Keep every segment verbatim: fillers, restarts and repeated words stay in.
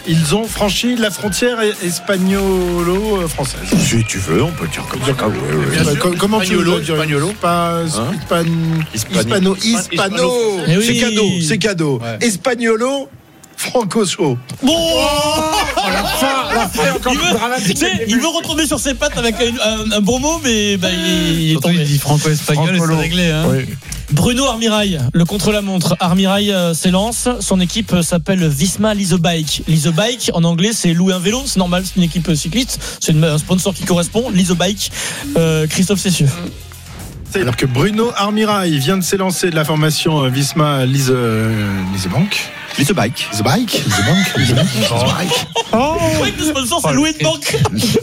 ils ont franchi la frontière espagnolo-française. Si tu veux, on peut le dire comme ça. Ah, oui, oui, oui. Com- comment tu veux le dire? Espagnolo. Pas, Hein? hispan... Hispano, hispano. Oui. C'est cadeau, c'est cadeau. Ouais. Espagnolo, franco-chaud. Bon La fin, la fin encore il plus veut, dramatique. tu sais, il veut retomber sur ses pattes avec un, un, un bon mot, mais bah, il, est, il est Surtout, tombé. il dit franco-espagnol et c'est réglé. Hein. Oui. Bruno Armirail, le contre-la-montre. Armirail euh, s'élance. Son équipe euh, s'appelle Visma Lease a Bike. Lease a Bike, en anglais, c'est louer un vélo. C'est normal, c'est une équipe euh, cycliste. C'est une, un sponsor qui correspond. Lease a Bike. Euh, Christophe Cessieux. Alors que Bruno Armirail vient de s'élancer de la formation Visma Lise Bank. Lise Bike. Lise Bike. Lise Bank. Lise Bike. Oh, le sponsor, c'est louer une banque.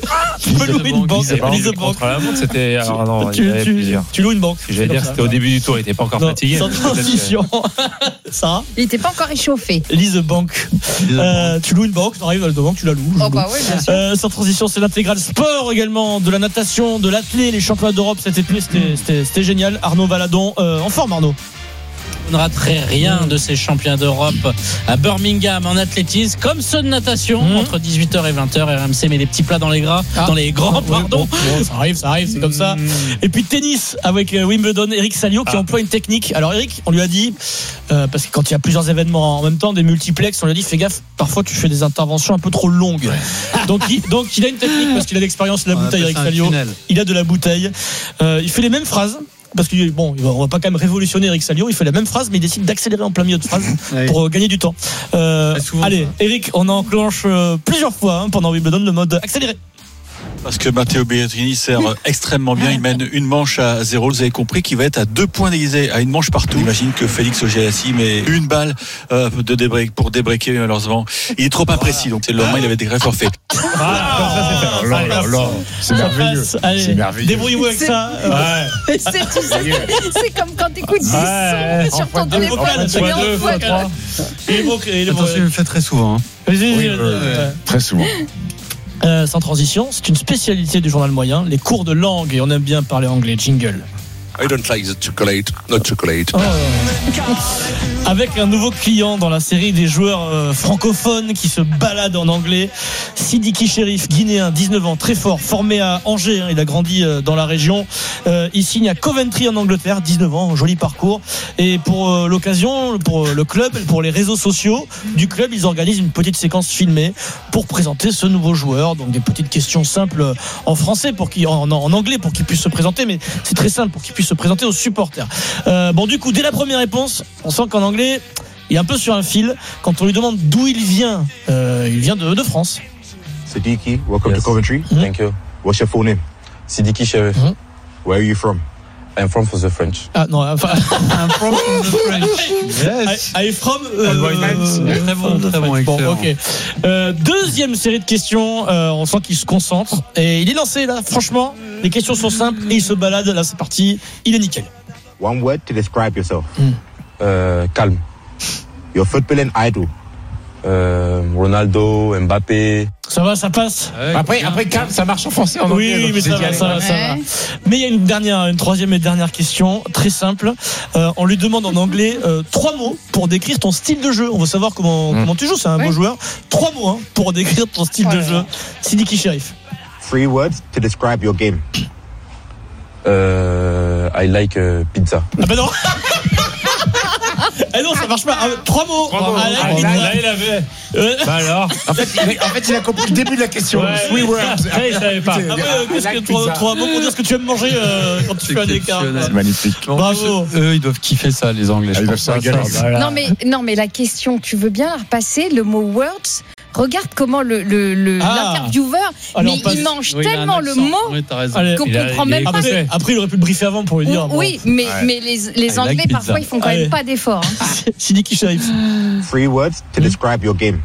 Tu peux louer une banque. Lease a Bank. Contre la montre, c'était. Alors, non, il y Tu, avait tu, plusieurs. tu loues une banque. J'allais dire, c'était au début du tour, il n'était pas encore Non, fatigué. sans transition. Sarah, Il n'était pas encore échauffé. Lease a Bank. Euh, tu loues une banque, tu arrives à la banque, tu la loues. je Oh loue. bah oui, bien sûr. Euh, sans transition, c'est l'intégral sport également, de la natation, de l'athlé, les championnats d'Europe cet été, c'était, c'était, c'était génial. Arnaud Valadon, euh, en forme Arnaud. On ne raterait rien de ces championnats d'Europe à Birmingham en athlétisme, comme ceux de natation, Mmh. entre dix-huit heures et vingt heures. R M C met les petits plats dans les gras, Ah. dans les grands, pardon. Bon, bon, ça arrive, ça arrive, c'est comme ça. Et puis tennis avec euh, Wimbledon, Eric Salio qui Ah. emploie une technique. Alors Eric, on lui a dit, euh, parce que quand il y a plusieurs événements en même temps, des multiplex, on lui a dit fais gaffe, parfois tu fais des interventions un peu trop longues. Donc, il, donc il a une technique parce qu'il a l'expérience de la On bouteille, appelle Eric ça un Salio. tunnel. Il a de la bouteille. Euh, il fait les mêmes phrases. Parce que bon, on va pas quand même révolutionner Eric Salio. Il fait la même phrase, mais il décide d'accélérer en plein milieu de phrase Oui. pour euh, gagner du temps. Euh, Très souvent, allez, ça. Eric, on enclenche euh, plusieurs fois hein, pendant Wimbledon le mode accéléré. Parce que Matteo Berrettini sert extrêmement bien. Il mène une manche à zéro. Vous avez compris qu'il va être à deux points déguisés, à une manche partout. J'imagine que Félix Auger-Aliassime met une balle euh, de débreak pour débreaker malheureusement. Il est trop imprécis. Donc c'est le lendemain, il avait des vrais forfaits. Voilà, comme ça c'est fait. là, Allez, là, là, c'est ça merveilleux. passe. Allez, C'est merveilleux. débrouillez-vous avec C'est- ça. Ouais. C'est, tu sais, c'est comme quand t'écoutes du Ouais. son sur ton Deux téléphone. vocales, tu fois mets en deux, fois vocal. trois. Il est beau, il est beau. Attention, il le fait très souvent. Hein. Vas-y, vas-y, Oui, vas-y. euh, Ouais. Très souvent. Euh, sans transition, c'est une spécialité du journal moyen, les cours de langue, et on aime bien parler anglais. Jingle. I don't like the chocolate, not chocolate. Oh. Avec un nouveau client dans la série des joueurs euh, francophones qui se baladent en anglais, Sidiki Cherif, guinéen, dix-neuf ans, très fort, formé à Angers, hein, il a grandi euh, dans la région. Euh, il signe à Coventry en Angleterre, dix-neuf ans, joli parcours. Et pour euh, l'occasion, pour euh, le club, pour les réseaux sociaux du club, ils organisent une petite séquence filmée pour présenter ce nouveau joueur. Donc des petites questions simples en français, pour qu'il, en, en anglais pour qu'il puisse se présenter, mais c'est très simple pour qu'il puisse se présenter aux supporters. Euh, bon, du coup, dès la première réponse, on sent qu'en anglais, il est un peu sur un fil. Quand on lui demande d'où il vient, euh, il vient de, de France. Sidiki, welcome Yes. to Coventry. Mhm. Thank you. What's your full name? Sidiki Sheriff. Mhm. Where are you from? I'm from for the French. Ah non, enfin, Un from from the French. Yes. I, I from. Très bon, très bon, excellent. ok. Euh, deuxième série de questions. Euh, on sent qu'il se concentre et il est lancé là. Franchement, les questions sont simples et il se balade. Là, c'est parti. Il est nickel. One word to describe yourself. Mm. Uh, calm. Your footballing idol. Uh, Ronaldo, Mbappé. Ça va, ça passe. Après, après, calme, ça marche en français, en Oui, anglais. donc mais c'est ça d'y va, aller. ça va, ça va. Ouais. Mais il y a une dernière, une troisième et dernière question, très simple. Euh, on lui demande en anglais euh, trois mots pour décrire ton style de jeu. On veut savoir comment, Mm. comment tu joues. C'est un Ouais. beau joueur. Trois mots hein, pour décrire ton style Oh de là jeu. là. Sidiki Cherif. Three words to describe your game. Uh, I like uh, pizza. Ah bah non. Eh non, ça marche pas. Ah, trois mots. Trois mots. Ah, là, Ah, il- là, Là, il avait. Euh, Bah alors. En fait, il a, en fait, il a compris le début de la question. Ouais. Three words. Après, il savait pas. Ah ouais, euh, qu'est-ce que trois, trois mots pour dire ce que tu aimes manger euh, quand tu fais un écart. exceptionnel. quoi. Magnifique. En Bravo. plus, eux, ils doivent kiffer ça, les Anglais. Ah, je ils pense. doivent se régaler. Voilà. Non mais, non mais la question, tu veux bien la repasser, le mot words. Regarde comment le, le, le- Ah. l'intervieweur, Alors, mais on passe- il mange Oui, il a un tellement le accent. mot. Oui, t'as raison. Allez. Qu'on Il a- comprend il a même pas. écouté. Après, après, il aurait pu le briefer avant pour lui dire. bon. Oui, mais, Ouais. mais les, les I like Anglais pizza. parfois ils font quand Allez. même pas d'efforts. hein. Sidiki Cherif. Three words to describe your game.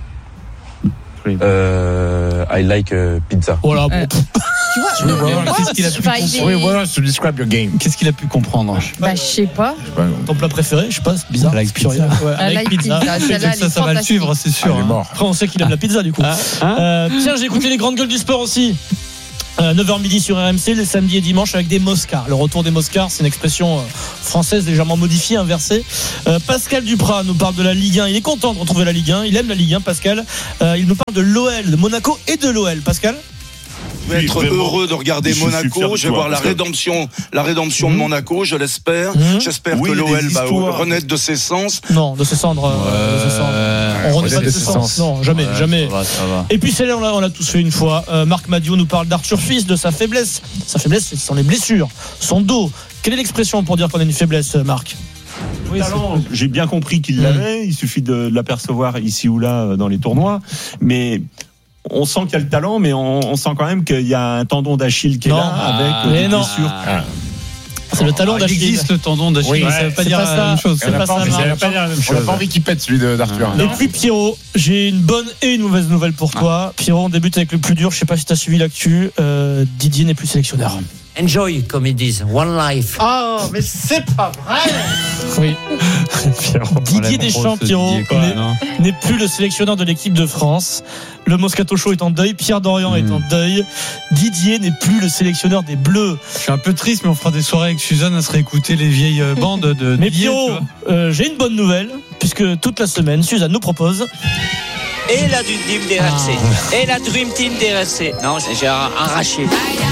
Uh, I like uh, pizza. Voilà, bon. Euh. Tu vois, Oui, le, voilà. le Qu'est-ce qu'il a words, pu enfin, il Oui, est- voilà, to describe your game. Qu'est-ce qu'il a pu comprendre? Bah je sais pas. Ton plat préféré, je sais pas, c'est bizarre. I like C'est curieux. pizza. Ouais, I like pizza. Celle-là, elle Ça, est ça va le fantastique. suivre, c'est Ah, sûr. il est hein. mort. Après, on sait qu'il aime la pizza du coup. Hein Hein Euh, tiens, j'ai écouté les grandes gueules du sport aussi. Euh, neuf heures midi sur R M C, les samedis et dimanches avec des Moscars. Le retour des Moscars, c'est une expression euh, française légèrement modifiée, inversée. Euh, Pascal Duprat nous parle de la Ligue un. Il est content de retrouver la Ligue un. Il aime la Ligue un, Pascal. Euh, il nous parle de l'O L, de Monaco et de l'O L. Pascal ? Je vais être heureux de regarder je suis fier Monaco. de Je vais toi, voir la Pascal. rédemption, la rédemption Mmh. de Monaco, je l'espère. Mmh. J'espère Oui, que il y a l'O L des va histoires. renaître de ses sens. Non, de ses cendres. euh, de ses cendres. On renaît pas de ses sens. Non, jamais, Ouais, jamais. Ça va, ça va. Et puis celle-là, on l'a, on l'a tous fait une fois. Euh, Marc Madiot nous parle d'Arthur Fils, de sa faiblesse. Sa faiblesse, ce sont les blessures, son dos. Quelle est l'expression pour dire qu'on a une faiblesse, Marc ? Oui, talent, j'ai bien compris qu'il l'avait. Il suffit de l'apercevoir ici ou là dans les tournois. Mais on sent qu'il y a le talent, mais on, on sent quand même qu'il y a un tendon d'Achille qui est Non. là avec Ah, euh, mais des non. blessures. Ah. C'est le talon Il d'Achille. existe le tendon d'Achille, Oui, mais ça veut pas c'est dire pas la ça. même chose. C'est pas ça, Marc. On n'a pas envie qu'il pète celui de- d'Arthur. Et puis Pierrot, j'ai une bonne et une mauvaise nouvelle pour toi. Pierrot, on débute avec le plus dur. Je sais pas si tu as suivi l'actu. Euh, Didier n'est plus sélectionneur. Enjoy, comme ils disent. One life. Oh, mais c'est pas vrai. Oui. Didier On Deschamps, l'aime trop, ce Pierrot, Didier, quoi, n'est- non n'est plus le sélectionneur de l'équipe de France. Le Moscato Show est en deuil. Pierre Dorian Mmh. est en deuil. Didier n'est plus le sélectionneur des Bleus. Je suis un peu triste, mais on fera des soirées avec Suzanne à se réécouter les vieilles euh, bandes de Mais Didier, Pierrot, tu vois. euh, j'ai une bonne nouvelle, puisque toute la semaine, Suzanne nous propose. Et la Dream Team des R M C. Et la Dream Team des R M C. Non, j'ai arraché.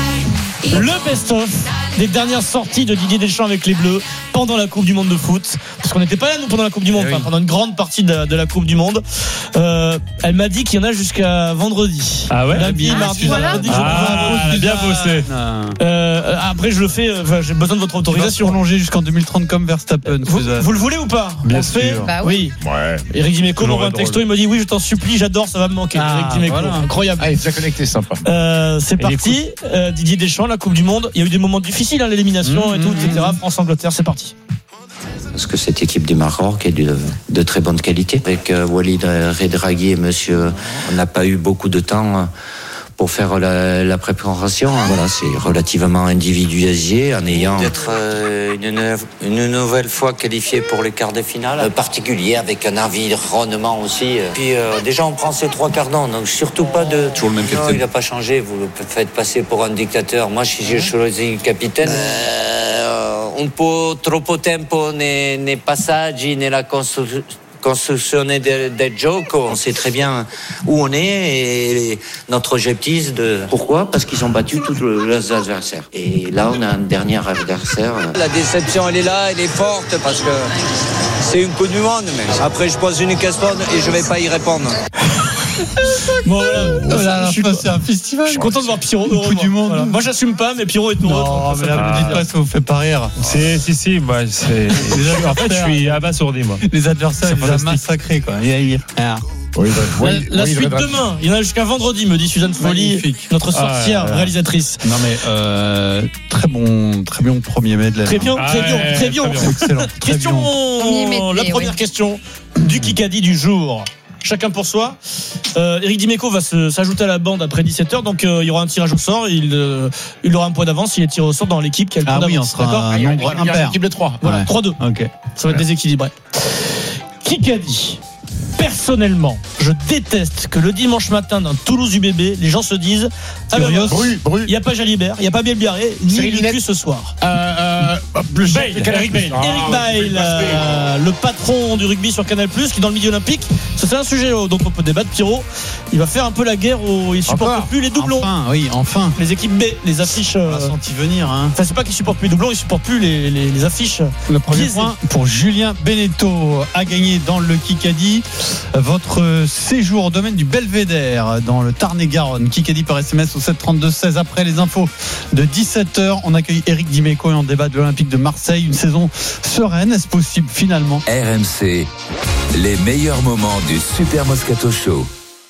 Le best-of des dernières sorties de Didier Deschamps avec les Bleus pendant la Coupe du Monde de foot. Parce qu'on n'était pas là, nous, pendant la Coupe du Monde, Eh enfin, oui. pendant une grande partie de la, de la Coupe du Monde. Euh, elle m'a dit qu'il y en a jusqu'à vendredi. Ah ouais Lundi, bien, mardi, Suzanne. mercredi, je Ah, crois. elle a bien bossé. Euh, après, je le fais, euh, enfin, j'ai besoin de votre Tu vas se autorisation. prolonger jusqu'en deux mille trente comme Verstappen. Vous, Suzanne. vous le voulez ou pas? Bien On le fait sûr. Bah oui. Ouais. Eric Dimeco Toujours m'envoie un drôle. texto, il me dit oui, je t'en supplie, j'adore, ça va me manquer. Ah, Eric Dimeco, voilà. incroyable. Ah, il est déjà connecté, sympa. Euh, c'est Et parti. Euh, Didier Deschamps, la Coupe du Monde. Il y a eu des moments difficiles, hein, l'élimination Mmh, et tout, mmh, et cetera. France-Angleterre, c'est parti. Parce que cette équipe du Maroc est de, de très bonne qualité. Avec euh, Walid Redraghi et monsieur, on n'a pas eu beaucoup de temps euh, pour faire la, la préparation. Voilà, c'est relativement individualisé en ayant d'être euh, une, neuve- une nouvelle fois qualifié pour les quarts de finale. Euh, particulier avec un environnement aussi. euh. Puis euh, déjà on prend ces trois quarts d'an, donc surtout pas de. Toujours le même Non, capitaine. il n'a pas changé. Vous le faites passer pour un dictateur. Moi, si j'ai choisi le capitaine. Euh, un po' troppo tempo nei, nei passaggi, nella constru- costruzione del, del gioco. On sait très bien où on est et notre objectif de. Pourquoi? Parce qu'ils ont battu tous leurs adversaires. Et là, on a un dernier adversaire. La déception, elle est là, elle est forte parce que c'est une Coupe du Monde. Mais après, je pose une question et je vais pas y répondre. Bon, voilà. Voilà, je, suis, enfin, c'est un festival. je suis content de voir Pierrot heureux. Coupe du moi. Monde. Voilà. Moi, j'assume pas, mais Pierrot est heureux. Non, donc mais ça là, fait vous dites plaisir. pas, ça vous fait pas rire. C'est, si, si, moi, c'est. En fait, je suis abasourdi, moi. Les adversaires, C'est ils les a fantastique. massacrés, quoi. Ah. Oui, bah, La, oui, la oui, suite Redraghi. demain, il y en a jusqu'à vendredi, me dit Suzanne Folly, Magnifique. notre sorcière Ah, là, là. réalisatrice. Non mais euh, très bon, très bon premier medley. Très bien, Ah très bien, ouais, très bien. très bien. Excellent. Très Question, bien. Premier medley, la première oui. question du Kikadi du jour. Chacun pour soi. Euh, Eric Dimeco va se- s'ajouter à la bande après dix-sept heures, donc euh, il y aura un tirage au sort. Il, euh, il aura un point d'avance. Il est tiré au sort dans l'équipe qui a le point Ah oui, on d'avance. sera D'accord. un Il y a- nombre il y a une impair. équipe de trois. Voilà, Ouais. trois deux. Ok. Ça va être déséquilibré. Kikadi. Personnellement, je déteste que le dimanche matin d'un Toulouse U B B, les gens se disent ah ben Curios. voilà, Bru, Bru. il n'y a pas Jalibert, il n'y a pas Bielbiaré, ni Cyril Lucu Linette. ce soir. Euh, euh, hop, le chef Bale, de Canal+. Eric Bale. Ah, Eric oui, Bail, il passe bien. euh, le patron du rugby sur Canal+, qui est dans le milieu olympique. Ça, c'est un sujet euh, dont on peut débattre. Pierrot, il va faire un peu la guerre où il supporte Encore. plus les doublons. Enfin, oui, enfin. Les équipes B, les affiches. On euh, l'a senti venir. Hein. Enfin, c'est pas qu'il supporte plus les doublons, il supporte plus les, les, les affiches. Le premier biaisées. point pour Julien Beneteau a gagné dans le Kikadi votre séjour au domaine du Belvédère dans le Tarn-et-Garonne. Kikadi par S M S au sept trente-deux seize. Après les infos de dix-sept heures, on accueille Eric Dimeco et on débat de l'Olympique de Marseille. Une saison sereine, est-ce possible finalement? R M C, les meilleurs moments du Super Moscato Show.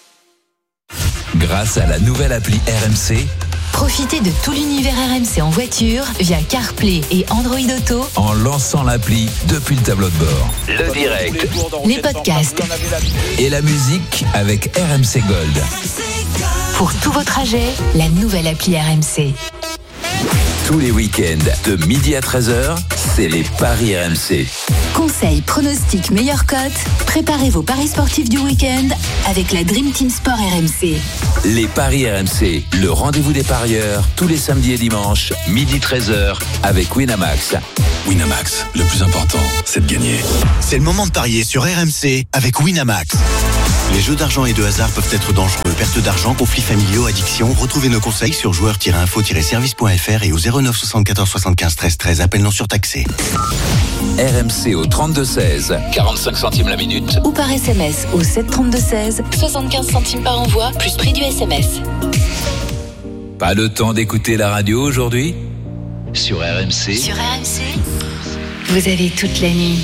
Grâce à la nouvelle appli R M C, Profitez de tout l'univers R M C en voiture via CarPlay et Android Auto, en lançant l'appli depuis le tableau de bord. Le direct les podcasts et la musique avec R M C Gold. pour tous vos trajets, la nouvelle appli R M C. Tous les week-ends, de midi à treize heures, c'est les paris R M C. Conseils, pronostics, meilleures cotes. Préparez vos paris sportifs du week-end avec la Dream Team Sport R M C. Les paris R M C, le rendez-vous des parieurs, tous les samedis et dimanches, midi treize heures, avec Winamax. Winamax, le plus important, c'est de gagner. C'est le moment de parier sur R M C avec Winamax. Les jeux d'argent et de hasard peuvent être dangereux. Perte d'argent, conflits familiaux, addiction. Retrouvez nos conseils sur joueurs tiret info tiret service point f r et au zéro neuf soixante-quatorze soixante-quinze treize treize. Appel non surtaxé. R M C au trente-deux seize, quarante-cinq centimes la minute. Ou par S M S au sept trente-deux seize, soixante-quinze centimes par envoi, plus prix du S M S. Pas le temps d'écouter la radio aujourd'hui ? Sur R M C. Sur R M C, vous avez toute la nuit.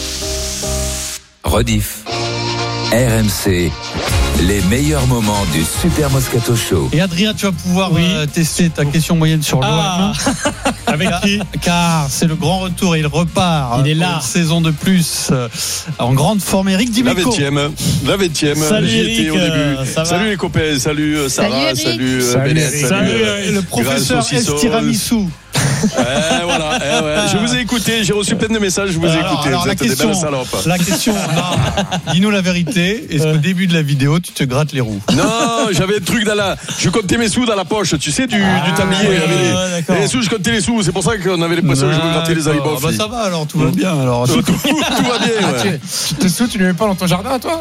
Rediff. R M C, les meilleurs moments du Super Moscato Show. Et Adrien, tu vas pouvoir oui. euh, tester ta question moyenne sur Ah. l'O M. Avec qui ? Car c'est le grand retour et il repart. Il est là. Une saison de plus euh, en grande forme. Eric Dimeco. La vingtième. La vingtième. Salut J'y étais Eric, au début. ça va Salut les copains. Salut euh, Sarah. Salut, Salut, euh, Salut, Bennett. Eric. Salut, Salut, euh, le professeur Grâce au Saucisson. Estiramisu. Eh, voilà, eh, ouais. Je vous ai écouté, j'ai reçu plein de messages, je vous ai Alors, écouté. alors, Vous la êtes des question, belles salopes. la question, non, dis-nous la vérité. Est-ce qu'au début de la vidéo, tu te grattes les roues ? Non, j'avais un truc dans la. Je comptais mes sous dans la poche, tu sais, du, Ah, du tablier. ouais, il y avait les- ouais, d'accord. les sous, je comptais les sous. C'est pour ça qu'on avait l'impression que je me grattais les D'accord. iBoff. Bah, ça va alors, tout va bien. Alors, tout, tout, tout va bien, ouais. Tu te sous, tu les mets pas dans ton jardin, toi?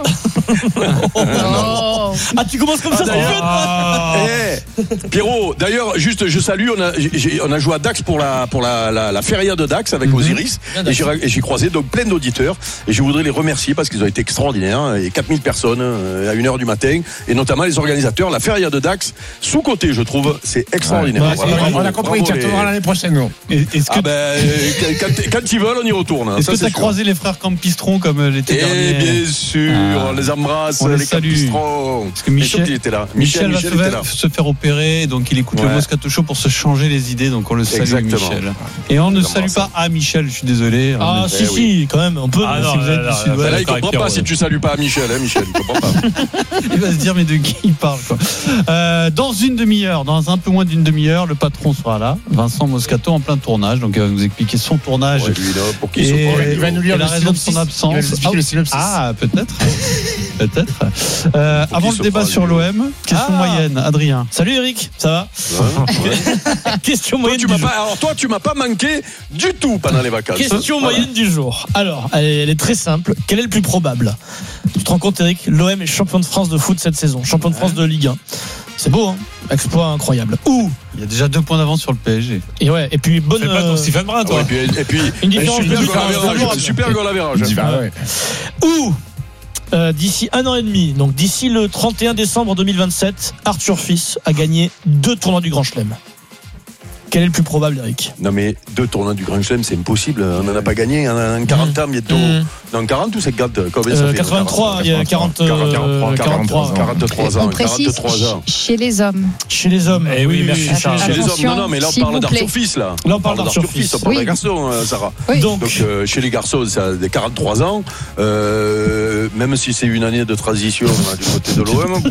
Oh. Ah, tu commences comme ça, c'est Ah, Eh, Pierrot, d'ailleurs, juste, je salue, on a, j'ai, on a joué à Dax pour la, pour la, la, la feria de Dax avec Osiris. Et j'ai, et j'ai croisé donc plein d'auditeurs. Et je voudrais les remercier parce qu'ils ont été extraordinaires. Et quatre mille personnes euh, à une heure du matin. Et notamment les organisateurs. La feria de Dax, sous-côté, je trouve, c'est extraordinaire. Ouais, Voilà, on bravo, a compris, tu bravo, retourneras les- l'année prochaine, nous. est-ce que Ah ben, euh, quand, quand ils veulent, on y retourne. hein, est-ce ça, que tu c'est as sûr. croisé les frères Campistron comme euh, l'été Et dernier ? bien sûr, Ah. on les embrasse, On les les salue. capistrons. Parce que Michel, il était là. Michel, Michel, va Michel se, était là. faire, se faire opérer, donc il écoute le Ouais. Moscato Show pour se changer les idées, donc on le salue, Exactement. Michel. Et on ne Nous salue embrassons. pas à Michel, je suis désolé. Ah, On est- si, Eh si, oui. quand même, on peut. Ah si non, vous êtes là, du là, Sud-Ouest. Ben là, il D'accord, comprend avec pas Pierrot, si tu salues pas Michel, hein, Michel, il comprend pas. Il va se dire, mais de qui il parle, quoi. Euh, dans une demi-heure, dans un peu moins d'une demi-heure, le patron sera là, Vincent Moscato, en plein tournage, donc il va nous expliquer son tournage. Ouais, lui, là, pour qu'il Et, se prenne. Il va nous lire et la le raison de synopsis. son absence. Il va nous expliquer le synopsis. Ah, peut-être. peut-être. Euh, Pour avant qu'il le se débat parle, sur lui. l'O M, question Ah. moyenne, Adrien. Salut Eric, ça va? Ouais, ouais. Question Toi, moyenne tu du m'as jour. pas, alors toi, tu m'as pas manqué du tout pendant les vacances. Question Voilà. moyenne du jour. Alors, elle est, elle est très simple. Quel est le plus probable? Tu te rends compte, Eric, l'O M est champion de France de foot cette saison, champion de France de Ligue un. C'est beau, hein? Exploit incroyable. Ou, Il y a déjà deux points d'avance sur le P S G. et ouais, et puis bonne. Fais pas ton euh, Stephen Brun, Ouais, toi. et puis, et puis Une différence super de goal différence. average, super goal average. Ah ouais. Ou euh, d'ici un an et demi, donc d'ici le trente et un décembre deux mille vingt-sept, Arthur Fils a gagné deux tournois du Grand Chelem. Quel est le plus probable, Eric? Non mais deux tournois du Grand Chelem, c'est impossible. On n'en a pas gagné en quarante ans bientôt. Mmh. Dans quarante ou cinquante? Combien ça Euh, fait quatre-vingt-trois, il y a quarante, euh, quarante-trois. quarante-trois ans. On précise quarante-trois ans. chez les hommes. Chez les hommes. Eh oui, merci, Charles. Chez les hommes, Attention, non, non, mais là on s'il parle vous d'Arthur plaît. Fils là. Là, on parle d'Arthur Fils. On parle Oui. d'un garçon, euh, Sarah. Oui. Donc, Donc euh, chez les garçons, ça a des quarante-trois ans. Euh, même si c'est une année de transition hein, du côté de l'O M.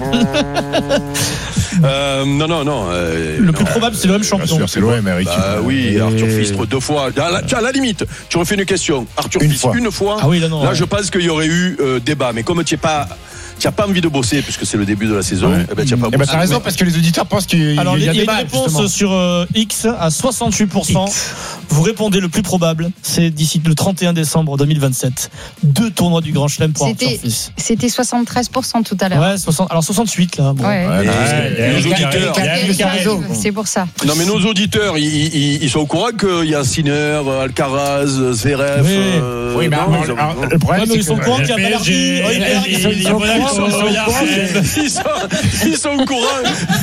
euh, non, non, non. euh, le non. plus probable, c'est l'O M Bien champion. sûr, c'est l'O M, Eric. Bah oui, Arthur Fils deux fois. À la, tiens, à la limite, tu refais une question. Arthur Une Fils fois. une fois. Ah oui, là, non. Là, ouais. je pense qu'il y aurait eu euh, débat. Mais comme tu n'as pas, tu as pas envie de bosser, puisque c'est le début de la saison, Ouais. eh ben, tu n'as pas Eh ben, bossé. t'as raison, parce que les auditeurs pensent qu'il y a Alors, il y a une débat, réponse justement. sur euh, X à soixante-huit pour cent. Vous répondez le plus probable, c'est d'ici le trente et un décembre deux mille vingt-sept. Deux tournois du Grand Chelem pour Arthur C'était Fils. c'était soixante-treize pour cent tout à l'heure. Ouais, soixante, alors soixante-huit là. Bon. Ouais. Ouais, Et parce que- Ouais, nos il y a- auditeurs, il y a- il y a raison. C'est pour ça. non mais nos auditeurs, ils, ils- ils sont au courant qu'il y a Sinner, Alcaraz, Zverev. Oui. euh, Oui, mais non, alors, ils ont- alors, non. le Ouais, problème, mais c'est ils sont au courant que. qu'il y a Balerdi, P S G, Heuberg, ils sont- il ils y a sont au Monaco, courant. ils sont au courant. ils, sont, ils sont au courant.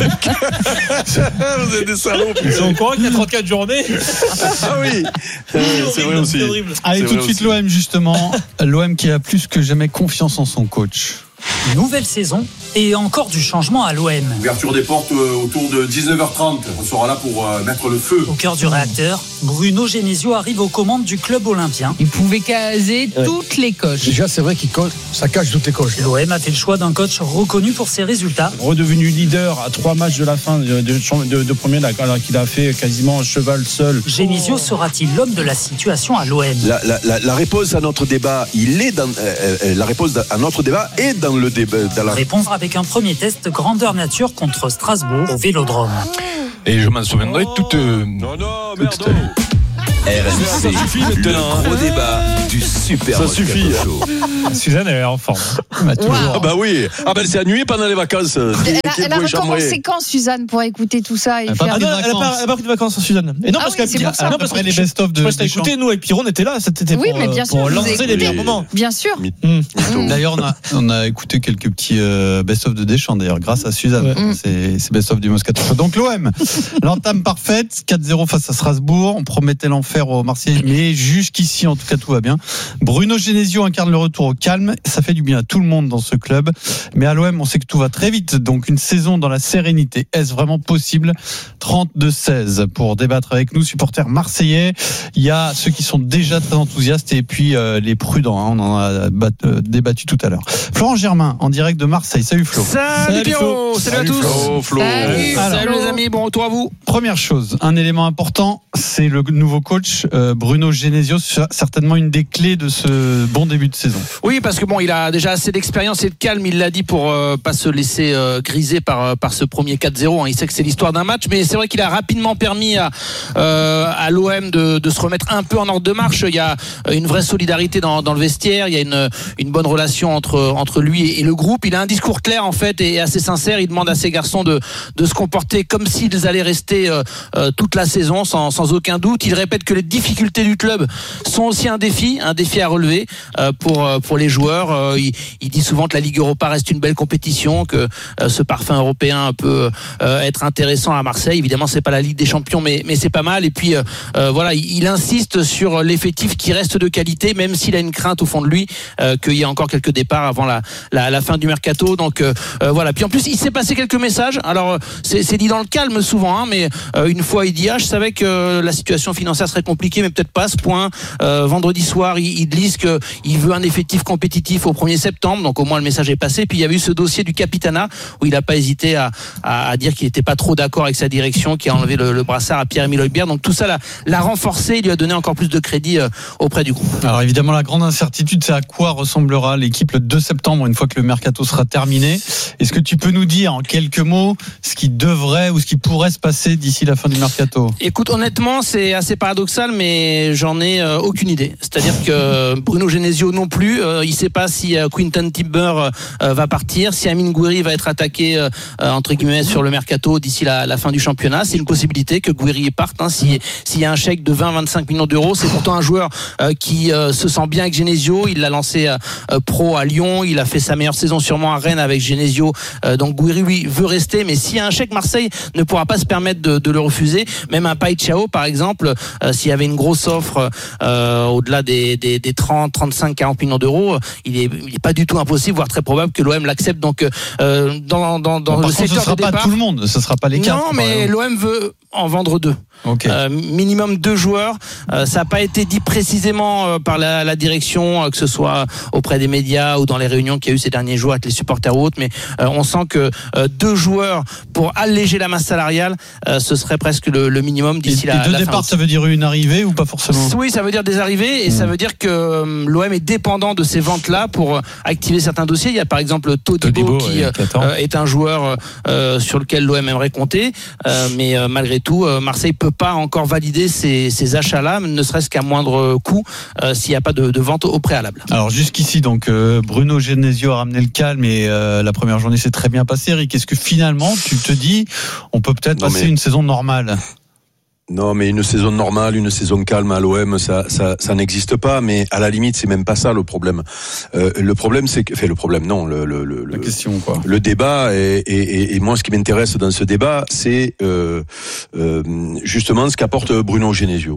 Vous êtes des salauds. Ils sont au courant qu'il y a trente-quatre journées. Ah oui, Euh, c'est vrai aussi. C'est horrible. Allez, C'est tout de vrai suite aussi. l'O M justement. L'O M qui a plus que jamais confiance en son coach. Nouvelle saison, et encore du changement à l'O M. Ouverture des portes autour de dix-neuf heures trente. On sera là pour mettre le feu. Au cœur du réacteur, Bruno Genesio arrive aux commandes du club olympien. Il pouvait caser ouais. toutes les coches. Déjà, c'est vrai qu'il coche, ça cache toutes les coches. L'O M a fait le choix d'un coach reconnu pour ses résultats. Redevenu leader à trois matchs de la fin de, de, de, de premier, alors qu'il a fait quasiment un cheval seul. Genesio sera-t-il l'homme de la situation à l'O M? la, la, la, la réponse à notre débat, il est dans euh, la réponse à notre débat est dans le débat. Dans la... Répondre avec un premier test grandeur nature contre Strasbourg au Vélodrome. Et je m'en souviendrai oh, toute. Euh, non non, toute merde. R M C, le gros débat du super Ça suffit. Show. Suzanne, elle est en forme. Bah, wow. Ah bah oui. Ah bah elle s'est ennuyée pendant les vacances. Elle a, elle a recommencé quand, Suzanne, pour écouter tout ça et elle faire... Ah non, elle n'a pas, pas pris de vacances, Suzanne. Et non, ah parce oui, qu'elle c'est non, parce que les best-of de. T'as écouté, nous, avec Pierrot, on était là. C'était oui, pour, mais bien sûr, pour lancer les meilleurs moments. Bien sûr. Mmh. D'ailleurs, on a, on a écouté quelques petits euh, best-of de Deschamps, d'ailleurs, grâce à Suzanne. Ouais. Mmh. C'est, c'est best-of du Moscato. Donc l'O M, l'entame parfaite, quatre zéro face à Strasbourg. On promettait l'enfer aux Marseillais, mais jusqu'ici, en tout cas, tout va bien. Bruno Genesio incarne le retour au calme. Ça fait du bien à tout le monde dans ce club. Mais à l'O M, on sait que tout va très vite. Donc, une saison dans la sérénité. Est-ce vraiment possible? trente-deux seize pour débattre avec nous, supporters marseillais. Il y a ceux qui sont déjà très enthousiastes et puis euh, les prudents. Hein. On en a bat, euh, débattu tout à l'heure. Florent Germain, en direct de Marseille. Salut Flo. Salut, Salut Pierrot. Salut, Salut à tous. Flo, Flo. Salut, Alors, Salut les amis. Bon retour à vous. Première chose, un élément important, c'est le nouveau coach euh, Bruno Genesio. Certainement une des clés de ce bon début de saison. Oui, parce que bon, il a déjà assez d'expérience et de calme. Il l'a dit pour euh, pas se laisser euh, griser par par ce premier quatre zéro. Hein. Il sait que c'est l'histoire d'un match, mais c'est vrai qu'il a rapidement permis à euh, à l'O M de, de se remettre un peu en ordre de marche. Il y a une vraie solidarité dans, dans le vestiaire. Il y a une une bonne relation entre entre lui et, et le groupe. Il a un discours clair en fait et assez sincère. Il demande à ses garçons de de se comporter comme s'ils allaient rester euh, euh, toute la saison sans sans aucun doute. Il répète que les difficultés du club sont aussi un défi, un défi à relever euh, pour pour les joueurs. Euh, il, il dit souvent que la Ligue Europa reste une belle compétition, que euh, ce parfum européen peut euh, être intéressant à Marseille. Évidemment, c'est pas la Ligue des Champions, mais mais c'est pas mal. Et puis euh, euh, voilà, il, il insiste sur l'effectif qui reste de qualité, même s'il a une crainte au fond de lui euh, qu'il y ait encore quelques départs avant la la, la fin du mercato. Donc euh, euh, voilà. Puis en plus, il s'est passé quelques messages. Alors c'est, c'est dit dans le calme souvent, hein, mais euh, une fois il dit ah, je savais que la situation financière serait compliquée, mais peut-être pas à ce point. Euh, vendredi soir, il, il glisse qu'il veut un effectif compétitif au premier septembre, donc au moins le message est passé. Puis il y a eu ce dossier du Capitana où il n'a pas hésité à, à, à dire qu'il n'était pas trop d'accord avec sa direction, qui a enlevé le, le brassard à Pierre-Emile Højbjerg. Donc tout ça l'a, l'a renforcé, il lui a donné encore plus de crédit euh, auprès du groupe. Alors évidemment, la grande incertitude, c'est à quoi ressemblera l'équipe le deux septembre, une fois que le mercato sera terminé. Est-ce que tu peux nous dire en quelques mots ce qui devrait ou ce qui pourrait se passer d'ici la fin du mercato? Écoute, honnêtement, c'est assez paradoxal, mais j'en ai euh, aucune idée. C'est-à-dire que Bruno Genesio non plus, euh, il ne sait pas si euh, Quinton Timber euh, va partir, si Amine Gouiri va être attaqué euh, entre guillemets sur le mercato d'ici la, la fin du championnat. C'est une possibilité que Gouiri parte. Hein, si, s'il y a un chèque de vingt à vingt-cinq millions d'euros, c'est pourtant un joueur euh, qui euh, se sent bien avec Genesio. Il l'a lancé euh, pro à Lyon, il a fait sa meilleure saison sûrement à Rennes avec Genesio. Euh, donc Gouiri, oui, veut rester, mais s'il y a un chèque, Marseille ne pourra pas se permettre de, de le refuser. Même un Pai Chao, par exemple, euh, s'il y avait une grosse offre euh, au-delà des, des, des trente, trente-cinq, quarante millions d'euros, il est, il est pas du tout impossible, voire très probable que l'O M l'accepte. Donc, euh, dans, dans, dans bon, le secteur ce sera de pas départ, tout le monde, ce sera pas les quatre. Non, mais l'O M veut en vendre deux. Okay. Euh, minimum deux joueurs. Euh, ça n'a pas été dit précisément euh, par la, la direction, euh, que ce soit auprès des médias ou dans les réunions qu'il y a eu ces derniers jours avec les supporters ou autres, mais euh, on sent que euh, deux joueurs pour alléger la masse salariale, euh, ce serait presque le, le minimum d'ici et, la, et deux la départs, fin. Ça veut dire une arrivée ou pas forcément? Oui, ça veut dire des arrivées et mmh. ça veut dire que euh, l'O M est dépendant de ces ventes-là pour euh, activer certains dossiers. Il y a par exemple Todibo, Todibo qui, ouais, qui euh, est un joueur euh, sur lequel l'O M aimerait compter, euh, mais euh, malgré tout, euh, Marseille peut pas encore valider ces, ces achats-là, ne serait-ce qu'à moindre coût, euh, s'il n'y a pas de, de vente au préalable. Alors jusqu'ici, donc euh, Bruno Genesio a ramené le calme et euh, la première journée s'est très bien passée. Eric, est-ce que finalement tu te dis on peut peut-être non, passer mais... une saison normale? Non, mais une saison normale, une saison calme à l'O M, ça, ça, ça n'existe pas. Mais à la limite, c'est même pas ça le problème. Euh, le problème, c'est que, enfin, le problème, non, le, le, le, la question, quoi. Le débat et, et, et moi, ce qui m'intéresse dans ce débat, c'est euh, euh, justement ce qu'apporte Bruno Genesio.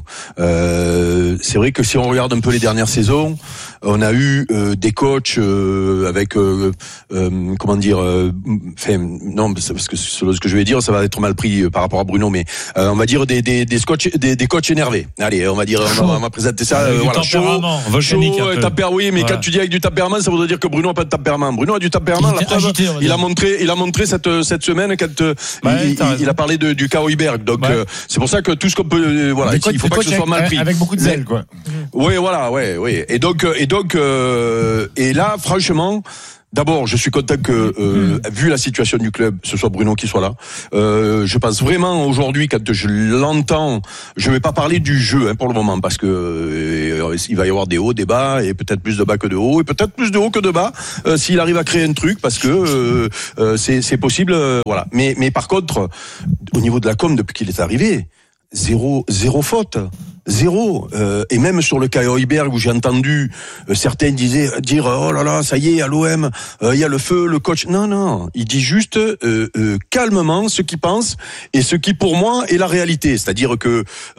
Euh, c'est vrai que si on regarde un peu les dernières saisons, on a eu euh, des coachs euh, avec, euh, euh, comment dire, euh, enfin, non, parce que ce que je vais dire, ça va être mal pris par rapport à Bruno, mais euh, on va dire des des des coachs des, des coachs énervés. Allez, on va dire, on va, on va présenter ça. Euh, voilà, chaud, chaud, tempère, oui, mais voilà. Quand tu dis avec du tempérament, ça voudrait dire que Bruno a pas de tempérament. Bruno a du tempérament. Il, la preuve, agité, il a montré, il a montré cette cette semaine quand euh, ouais, il, il, il a parlé de, du cas Højbjerg. Donc ouais. euh, c'est pour ça que tout ce qu'on peut, euh, voilà, des il faut pas que ce soit mal pris. Avec beaucoup de zèle, quoi. Oui, voilà, ouais, oui. Et donc et donc euh, et là, franchement. D'abord, je suis content que, euh, mmh. vu la situation du club, ce soit Bruno qui soit là. Euh, je pense vraiment aujourd'hui, quand je l'entends, je vais pas parler du jeu hein, pour le moment, parce que euh, il va y avoir des hauts, des bas, et peut-être plus de bas que de hauts, et peut-être plus de hauts que de bas, euh, s'il arrive à créer un truc, parce que euh, euh, c'est, c'est possible. Euh, voilà. Mais, mais par contre, au niveau de la com, depuis qu'il est arrivé, zéro, zéro faute. Zéro. Euh, et même sur le cas Højbjerg où j'ai entendu euh, certains disaient, dire oh là là, ça y est, à l'O M, il euh, y a le feu, le coach. Non, non. Il dit juste euh, euh, calmement ce qu'il pense et ce qui pour moi est la réalité. C'est-à-dire que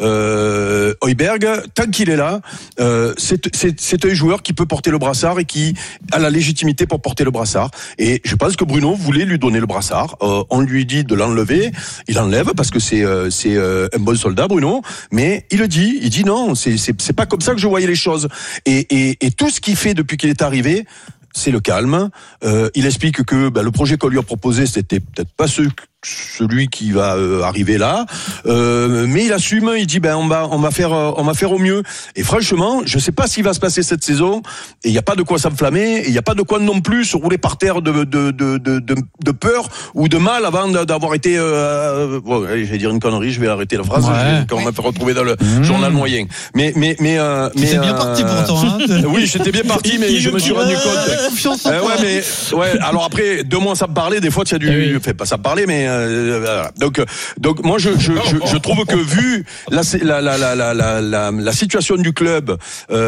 euh, Højbjerg, tant qu'il est là, euh, c'est, c'est, c'est un joueur qui peut porter le brassard et qui a la légitimité pour porter le brassard. Et je pense que Bruno voulait lui donner le brassard. Euh, on lui dit de l'enlever. Il enlève parce que c'est, euh, c'est euh, un bon soldat, Bruno. Mais il le dit. Il dit non, c'est, c'est, c'est pas comme ça que je voyais les choses. Et, et, et tout ce qu'il fait depuis qu'il est arrivé, c'est le calme. Euh, il explique que bah, le projet qu'on lui a proposé, c'était peut-être pas ce, celui qui va euh, arriver là, euh, mais il assume. Il dit ben on va on va faire euh, on va faire au mieux. Et franchement, je sais pas ce qui va se passer cette saison. Et il y a pas de quoi s'enflammer. Et il y a pas de quoi non plus se rouler par terre de de de de de, de peur ou de mal avant d'avoir été. Euh, bon, allez, je vais dire une connerie. Je vais arrêter la phrase. Ouais. Quand on m'a fait retrouver dans le mmh. journal moyen. Mais mais mais euh, mais. C'était bien euh, parti pourtant. Hein. Oui, j'étais bien parti, mais je me suis rendu compte. Confiance en euh, toi. Ouais, mais ouais. Alors après, deux mois ça me parlait. Des fois, tu as dû. Oui. Fait pas ça me parlait, mais. Euh, donc, donc moi je, je, je, je trouve que vu la, la, la, la, la, la, la situation du club,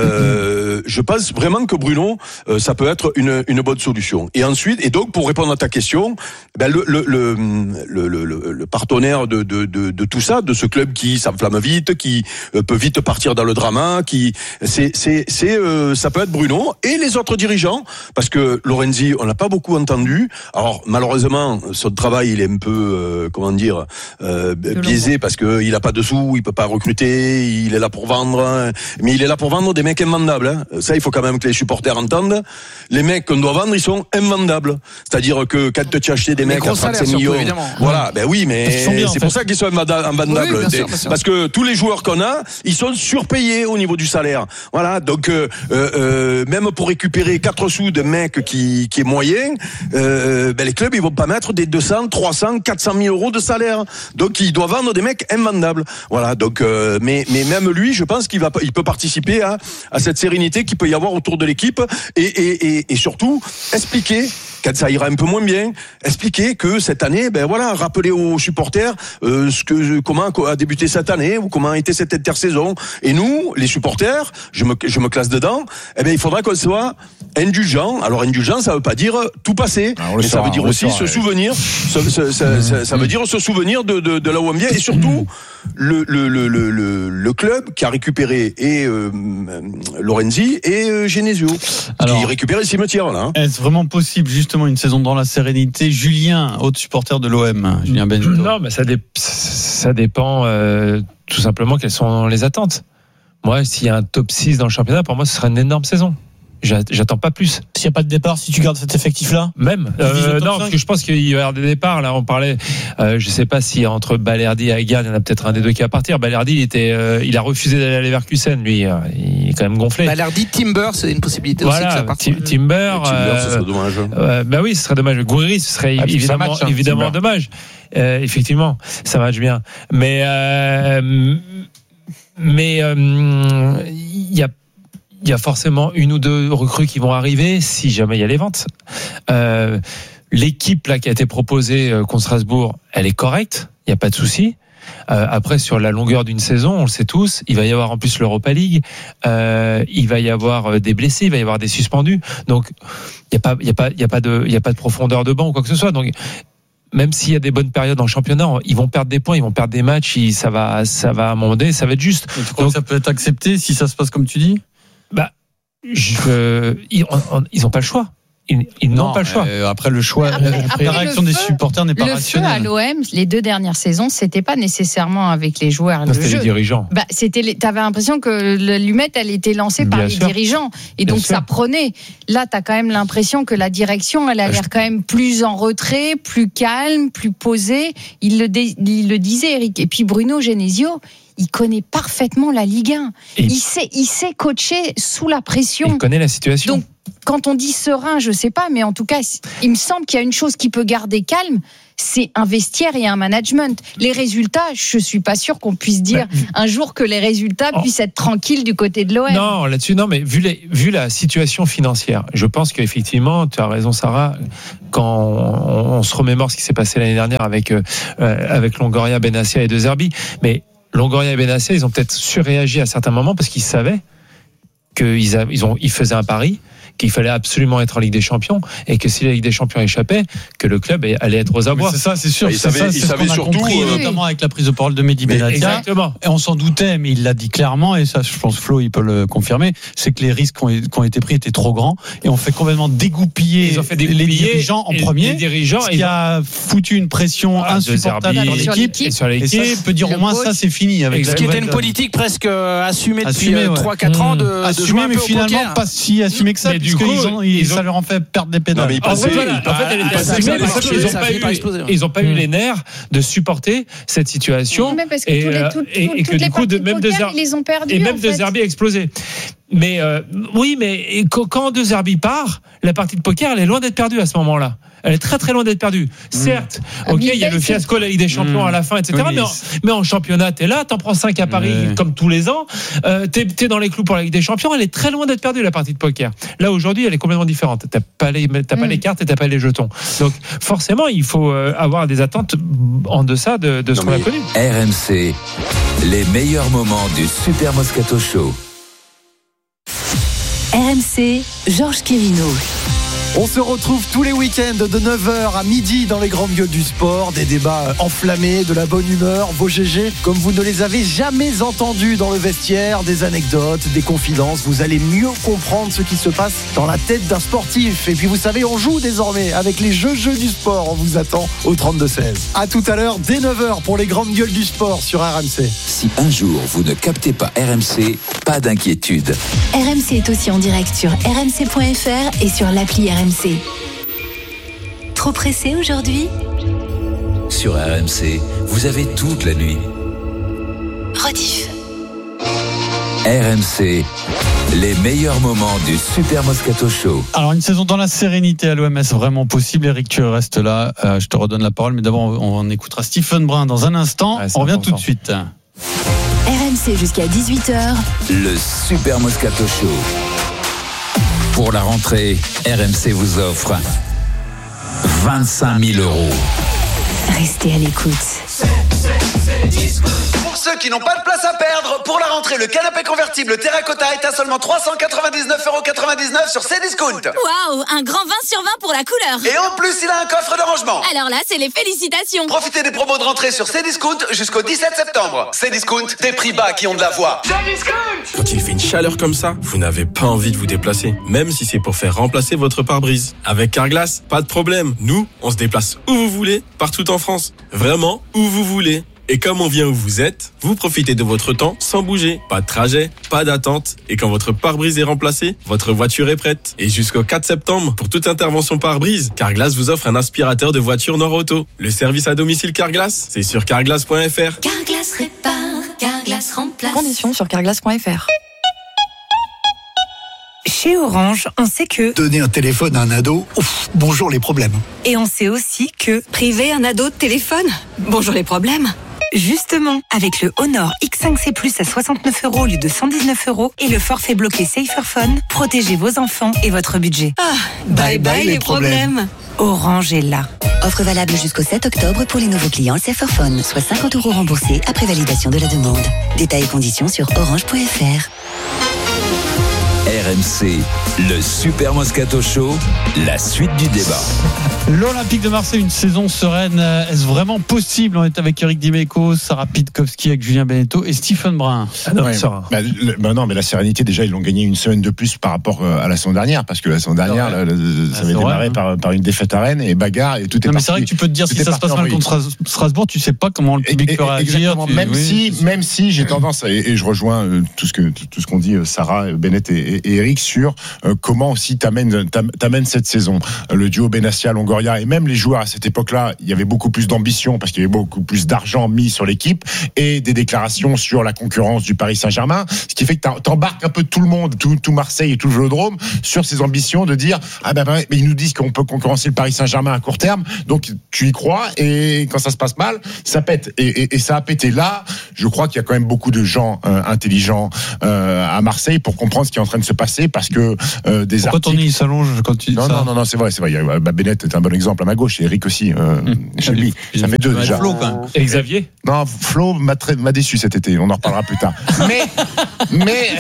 euh, je pense vraiment que Bruno, euh, ça peut être une, une bonne solution. Et ensuite, et donc pour répondre à ta question, ben le, le, le, le, le, le partenaire de, de, de, de tout ça, de ce club qui s'enflamme vite, qui peut vite partir dans le drama, qui c'est, c'est, c'est, euh, ça peut être Bruno et les autres dirigeants, parce que Lorenzi, on n'a pas beaucoup entendu. Alors malheureusement, son travail il est un peu euh, comment dire euh, biaisé parce que il a pas de sous, il peut pas recruter, il est là pour vendre, hein, mais il est là pour vendre des mecs invendables. Hein. Ça, il faut quand même que les supporters entendent. Les mecs qu'on doit vendre, ils sont invendables. C'est-à-dire que quand tu as acheté des mecs à trente-cinq millions, voilà, ben oui, mais bien, c'est pour ça qu'ils sont invendables. Oui, bien sûr, bien sûr. Parce que tous les joueurs qu'on a, ils sont surpayés au niveau du salaire. Voilà, donc euh, euh, même pour récupérer quatre sous de mecs qui qui est moyen, euh, ben les clubs ils vont pas mettre des deux cents, trois cents, quatre cents mille euros de salaire. Donc il doit vendre des mecs invendables. Voilà. Donc euh, mais mais même lui, je pense qu'il va il peut participer à à cette sérénité qu'il peut y avoir autour de l'équipe et et et, et surtout expliquer quand ça ira un peu moins bien, expliquer que cette année, ben voilà, rappeler aux supporters euh, ce que comment a débuté cette année ou comment a été cette intersaison. Et nous, les supporters, je me je me classe dedans. Eh ben il faudra qu'on soit indulgent. Alors indulgent, ça veut pas dire tout passer, ah, mais saura, ça veut dire aussi saura, se souvenir. Ça, ça, ça, ça, ça veut dire se souvenir de de, de là où on vient et surtout le le le le le, le club qui a récupéré et euh, Lorenzi et euh, Genesio qui récupère le cimetière là. Hein. Est-ce vraiment possible justement une saison dans la sérénité? Julien, autre supporter de l'O M, Julien Benito. Non, mais ça, dé- ça dépend euh, tout simplement quelles sont les attentes. Moi, s'il y a un top six dans le championnat, pour moi, ce serait une énorme saison. J'attends pas plus. S'il n'y a pas de départ, si tu gardes cet effectif-là, même. Euh, non, parce que je pense qu'il va y avoir des départs. Là, on parlait. Euh, je sais pas si entre Balerdi et Aguerd, il y en a peut-être un des deux qui va partir. Balerdi, il était, euh, il a refusé d'aller à Leverkusen. Lui, euh, il est quand même gonflé. Balerdi, Timber, c'est une possibilité voilà, aussi que ça parte. Timber. Timber, euh, ce serait dommage. Euh, bah oui, ce serait dommage. Gouiri, ce serait ah, évidemment, match, hein, évidemment dommage. Euh, effectivement, ça match bien. Mais, euh, mais il euh, y a. Il y a forcément une ou deux recrues qui vont arriver si jamais il y a les ventes. Euh, l'équipe là qui a été proposée euh, contre Strasbourg, elle est correcte, il n'y a pas de souci. Euh, après, sur la longueur d'une saison, on le sait tous, il va y avoir en plus l'Europa League, euh, il va y avoir des blessés, il va y avoir des suspendus. Donc, il n'y a pas, il y a pas, il y a pas de, il y a pas de profondeur de banc ou quoi que ce soit. Donc, même s'il y a des bonnes périodes en championnat, ils vont perdre des points, ils vont perdre des matchs, ils, ça va, ça va à un moment donné, ça va être juste. Et tu crois Donc, que ça peut être accepté si ça se passe comme tu dis? Bah, je, ils, on, ils ont pas le choix. Ils, ils n'ont pas le choix. Euh, après le choix, après, après, après la réaction feu, des supporters n'est pas le rationnelle. Le feu à l'O M, les deux dernières saisons, c'était pas nécessairement avec les joueurs. Non, le c'était jeu. les dirigeants. Bah, c'était, les, t'avais l'impression que l'allumette, elle était lancée par Bien les sûr. dirigeants, et Bien donc sûr. ça prenait. Là, t'as quand même l'impression que la direction, elle a Ah, l'air je... quand même plus en retrait, plus calme, plus posée. Il le, dé, il le disait, Eric. Et puis Bruno Genesio, il connaît parfaitement la Ligue un. Et il sait, il sait coacher sous la pression. Il connaît la situation. Donc, quand on dit serein, je sais pas, mais en tout cas, il me semble qu'il y a une chose qui peut garder calme, c'est un vestiaire et un management. Les résultats, je suis pas sûr qu'on puisse dire bah, un jour que les résultats oh. puissent être tranquilles du côté de l'O M. Non, là-dessus, non, mais vu, les, vu la situation financière, je pense qu'effectivement, tu as raison, Sarah, quand on, on se remémore ce qui s'est passé l'année dernière avec, euh, avec Longoria, Benassia et De Zerbi, mais Longoria et Benassia, ils ont peut-être surréagi à certains moments parce qu'ils savaient qu'ils a, ils ont, ils faisaient un pari, qu'il fallait absolument être en Ligue des Champions, et que si la Ligue des Champions échappait, que le club allait être aux abois. C'est ça, c'est sûr. Il c'est savait, ça, il c'est ce savait qu'on a surtout, compris, euh, notamment avec la prise de parole de Mehdi Benatia. Exactement. Et on s'en doutait, mais il l'a dit clairement, et ça, je pense Flo, il peut le confirmer, c'est que les risques qui ont, qui ont été pris étaient trop grands, et on fait complètement dégoupiller, Ils ont fait les dirigeants en et, premier, les dirigeants, ce qui a foutu une pression ah, insupportable sur sur l'équipe. Et, sur et ça, on peut dire au moins ça, c'est fini. Avec ce qui était une politique presque assumée depuis assumé, ouais. trois quatre ans de, de assumé, jouer un mais peu au finalement poker. Pas si assumé que ça, mais puisque du coup, ils ont, ils ils, ont... ça leur en fait perdre des pédales. Non, mais il en fait, passait, voilà. il en fait, elle était passait, assumée, ça mais passait, sauf qu'ils n'ont ça pas, finit eu, par exploser, ouais. ils ont pas eu Mm. les nerfs de supporter cette situation. Mais parce que et, tous les, tout, et, tout, et que toutes du les coup, de, parties même de De poker, Zerbi, ils les ont perdus. et même en De fait. Zerbi a explosé. Mais euh, oui, mais quand De Zerbi part, la partie de poker, elle est loin d'être perdue à ce moment-là. Elle est très très loin d'être perdue. Certes, Ah, ok, mais il y a il le fait- fiasco de la Ligue des Champions Mmh. à la fin, et cetera. Oui, mais, en, mais en championnat, t'es là, t'en prends cinq à Paris Ouais. comme tous les ans. Euh, t'es, t'es dans les clous pour la Ligue des Champions. Elle est très loin d'être perdue, la partie de poker. Là aujourd'hui, elle est complètement différente. T'as pas les, t'as pas Mmh. les cartes et t'as pas les jetons. Donc forcément, il faut euh, avoir des attentes en deçà de, de ce Non, qu'on a mais- connu. R M C, les meilleurs moments du Super Moscato Show. R M C, Georges Kérino. On se retrouve tous les week-ends de neuf heures à midi dans les grandes gueules du sport. Des débats enflammés, de la bonne humeur, vos G G comme vous ne les avez jamais entendus dans le vestiaire. Des anecdotes, des confidences. Vous allez mieux comprendre ce qui se passe dans la tête d'un sportif. Et puis vous savez, on joue désormais avec les jeux jeux du sport. On vous attend au trente-deux seize. A tout à l'heure dès neuf heures pour les grandes gueules du sport sur R M C. Si un jour vous ne captez pas R M C, pas d'inquiétude. R M C est aussi en direct sur r m c point f r et sur l'appli R M C. Trop pressé aujourd'hui ? Sur R M C, vous avez toute la nuit. Rediff. R M C, les meilleurs moments du Super Moscato Show. Alors, une saison dans la sérénité à l'O M S, vraiment possible. Eric, tu restes là. Euh, je te redonne la parole, mais d'abord, on, on écoutera Stephen Brun dans un instant. Ouais, on revient important. tout de suite. R M C jusqu'à dix-huit heures. Le Super Moscato Show. Pour la rentrée, R M C vous offre vingt-cinq mille euros. Restez à l'écoute. Pour ceux qui n'ont pas de place à perdre, pour la rentrée, le canapé convertible Terracotta est à seulement trois cent quatre-vingt-dix-neuf euros quatre-vingt-dix-neuf sur Cdiscount. Waouh, un grand vingt sur vingt pour la couleur. Et en plus, il a un coffre de rangement. Alors là, c'est les félicitations. Profitez des promos de rentrée sur Cdiscount jusqu'au dix-sept septembre. Cdiscount, des prix bas qui ont de la voix. Quand il fait une chaleur comme ça, vous n'avez pas envie de vous déplacer, même si c'est pour faire remplacer votre pare-brise. Avec Carglass, pas de problème. Nous, on se déplace où vous voulez, partout en France. Vraiment, où vous voulez. Et comme on vient où vous êtes, vous profitez de votre temps sans bouger. Pas de trajet, pas d'attente. Et quand votre pare-brise est remplacé, votre voiture est prête. Et jusqu'au quatre septembre, pour toute intervention pare-brise, Carglass vous offre un aspirateur de voiture Nord-Auto. Le service à domicile Carglass, c'est sur carglass point f r. Carglass répare, Carglass remplace. Conditions sur carglass point f r. Chez Orange, on sait que... Donner un téléphone à un ado, ouf, bonjour les problèmes. Et on sait aussi que... Priver un ado de téléphone, bonjour les problèmes. Justement, avec le Honor X cinq C plus à soixante-neuf euros au lieu de cent dix-neuf euros et le forfait bloqué Saferphone, protégez vos enfants et votre budget. Ah, bye bye, bye les problèmes. problèmes. Orange est là. Offre valable jusqu'au sept octobre pour les nouveaux clients C F R Phone, soit cinquante euros remboursés après validation de la demande. Détails et conditions sur orange point f r. R M C, le Super Moscato Show, la suite du débat. L'Olympique de Marseille, une saison sereine, est-ce vraiment possible? On est avec Eric Dimeco, Sarah Pitkowski, avec Julien Beneteau et Stephen Brun. Ah non, ouais, bah, le, bah non, mais la sérénité, déjà, ils l'ont gagné une semaine de plus par rapport à la saison dernière, parce que la saison dernière, là, ça avait démarré vrai, par, par une défaite à Rennes et bagarre et tout est non, parti. Mais c'est vrai que tu peux te dire, si ça se passe mal contre Strasbourg, tu sais pas comment le public et, peut réagir. Tu, même, oui, si, même si j'ai tendance, et, et je rejoins tout ce, que, tout ce qu'ont dit Sarah, Bennett et, et Eric sur euh, comment aussi t'amènes, t'amènes cette saison. Le duo Benassia-Longoria et même les joueurs à cette époque-là, il y avait beaucoup plus d'ambition parce qu'il y avait beaucoup plus d'argent mis sur l'équipe et des déclarations sur la concurrence du Paris Saint-Germain, ce qui fait que t'embarques un peu tout le monde, tout, tout Marseille et tout le Vélodrome sur ces ambitions de dire ah ben, ben mais ils nous disent qu'on peut concurrencer le Paris Saint-Germain à court terme, donc tu y crois et quand ça se passe mal, ça pète et, et, et ça a pété. Là, je crois qu'il y a quand même beaucoup de gens euh, intelligents euh, à Marseille pour comprendre ce qui est en train de se passer parce que euh, des Pourquoi articles... ton nez s'allonge quand tu dis non, ça non non non c'est vrai c'est vrai. Il y a, bah, Bennett est un bon exemple à ma gauche et Eric aussi euh, mmh. chez lui. Ça fait deux déjà. Flo, quand même. Et Xavier? Non, Flo m'a, très, m'a déçu cet été. On en reparlera plus tard. Mais mais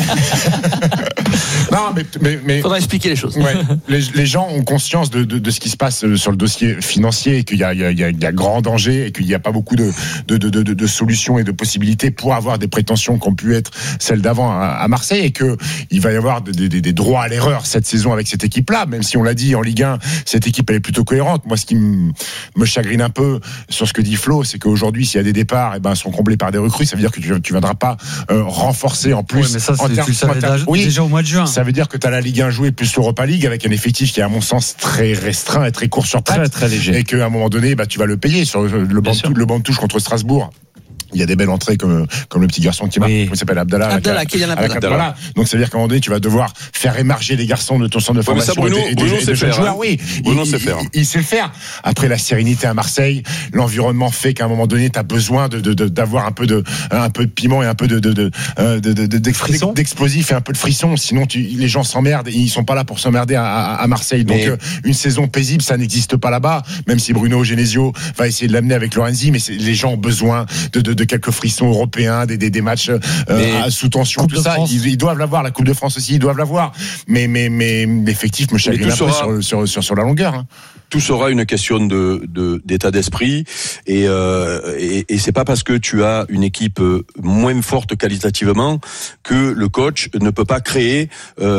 non mais mais mais faudra expliquer les choses. Ouais, les, les gens ont conscience de, de de ce qui se passe sur le dossier financier et qu'il y a il y a il y a, il y a grand danger et qu'il n'y a pas beaucoup de de, de de de solutions et de possibilités pour avoir des prétentions qui ont pu être celles d'avant à, à Marseille et que il va y avoir des, des, des droits à l'erreur cette saison avec cette équipe-là. Même si on l'a dit en Ligue un, cette équipe elle est plutôt cohérente. Moi, ce qui me, me chagrine un peu sur ce que dit Flo, c'est qu'aujourd'hui, s'il y a des départs, et ben, sont comblés par des recrues. Ça veut dire que tu ne viendras pas euh, renforcer en plus. Oui, mais ça, en termes, tu le savais déjà, oui, déjà au mois de juin. Ça veut dire que tu as la Ligue un jouée plus l'Europa League avec un effectif qui est à mon sens très restreint et très court sur pattes. Très, très léger. Et qu'à un moment donné, bah, tu vas le payer sur le banc, de, le banc de touche contre Strasbourg. Il y a des belles entrées comme, comme le petit garçon qui marque, oui. Comment il s'appelle, Abdallah. Abdallah, Kylian Abdallah. Voilà. Donc, ça veut dire qu'à un moment donné, tu vas devoir faire émerger les garçons de ton centre de formation. Ouais, mais ça, Bruno, et des, Bruno et des, sait et des faire. joueurs, hein. oui. Bruno il, sait faire. Il, il sait le faire. Après, la sérénité à Marseille, l'environnement fait qu'à un moment donné, tu as besoin de, de, de, d'avoir un peu de, un peu de piment et un peu de, de, de, de, de, de, de d'explosif et un peu de frisson. Sinon, tu, les gens s'emmerdent et ils sont pas là pour s'emmerder à, à, à Marseille. Donc, mais... euh, une saison paisible, ça n'existe pas là-bas. Même si Bruno Genesio va essayer de l'amener avec Lorenzi, mais les gens ont besoin de, de, de quelques frissons européens, des, des, des matchs euh, sous tension, tout ça. Ils, ils doivent l'avoir. La Coupe de France aussi, ils doivent l'avoir. Mais, mais, mais l'effectif me chagrine un peu sur, sur, sur, sur la longueur. Hein. Tout sera une question de, de d'état d'esprit et, euh, et et c'est pas parce que tu as une équipe moins forte qualitativement que le coach ne peut pas créer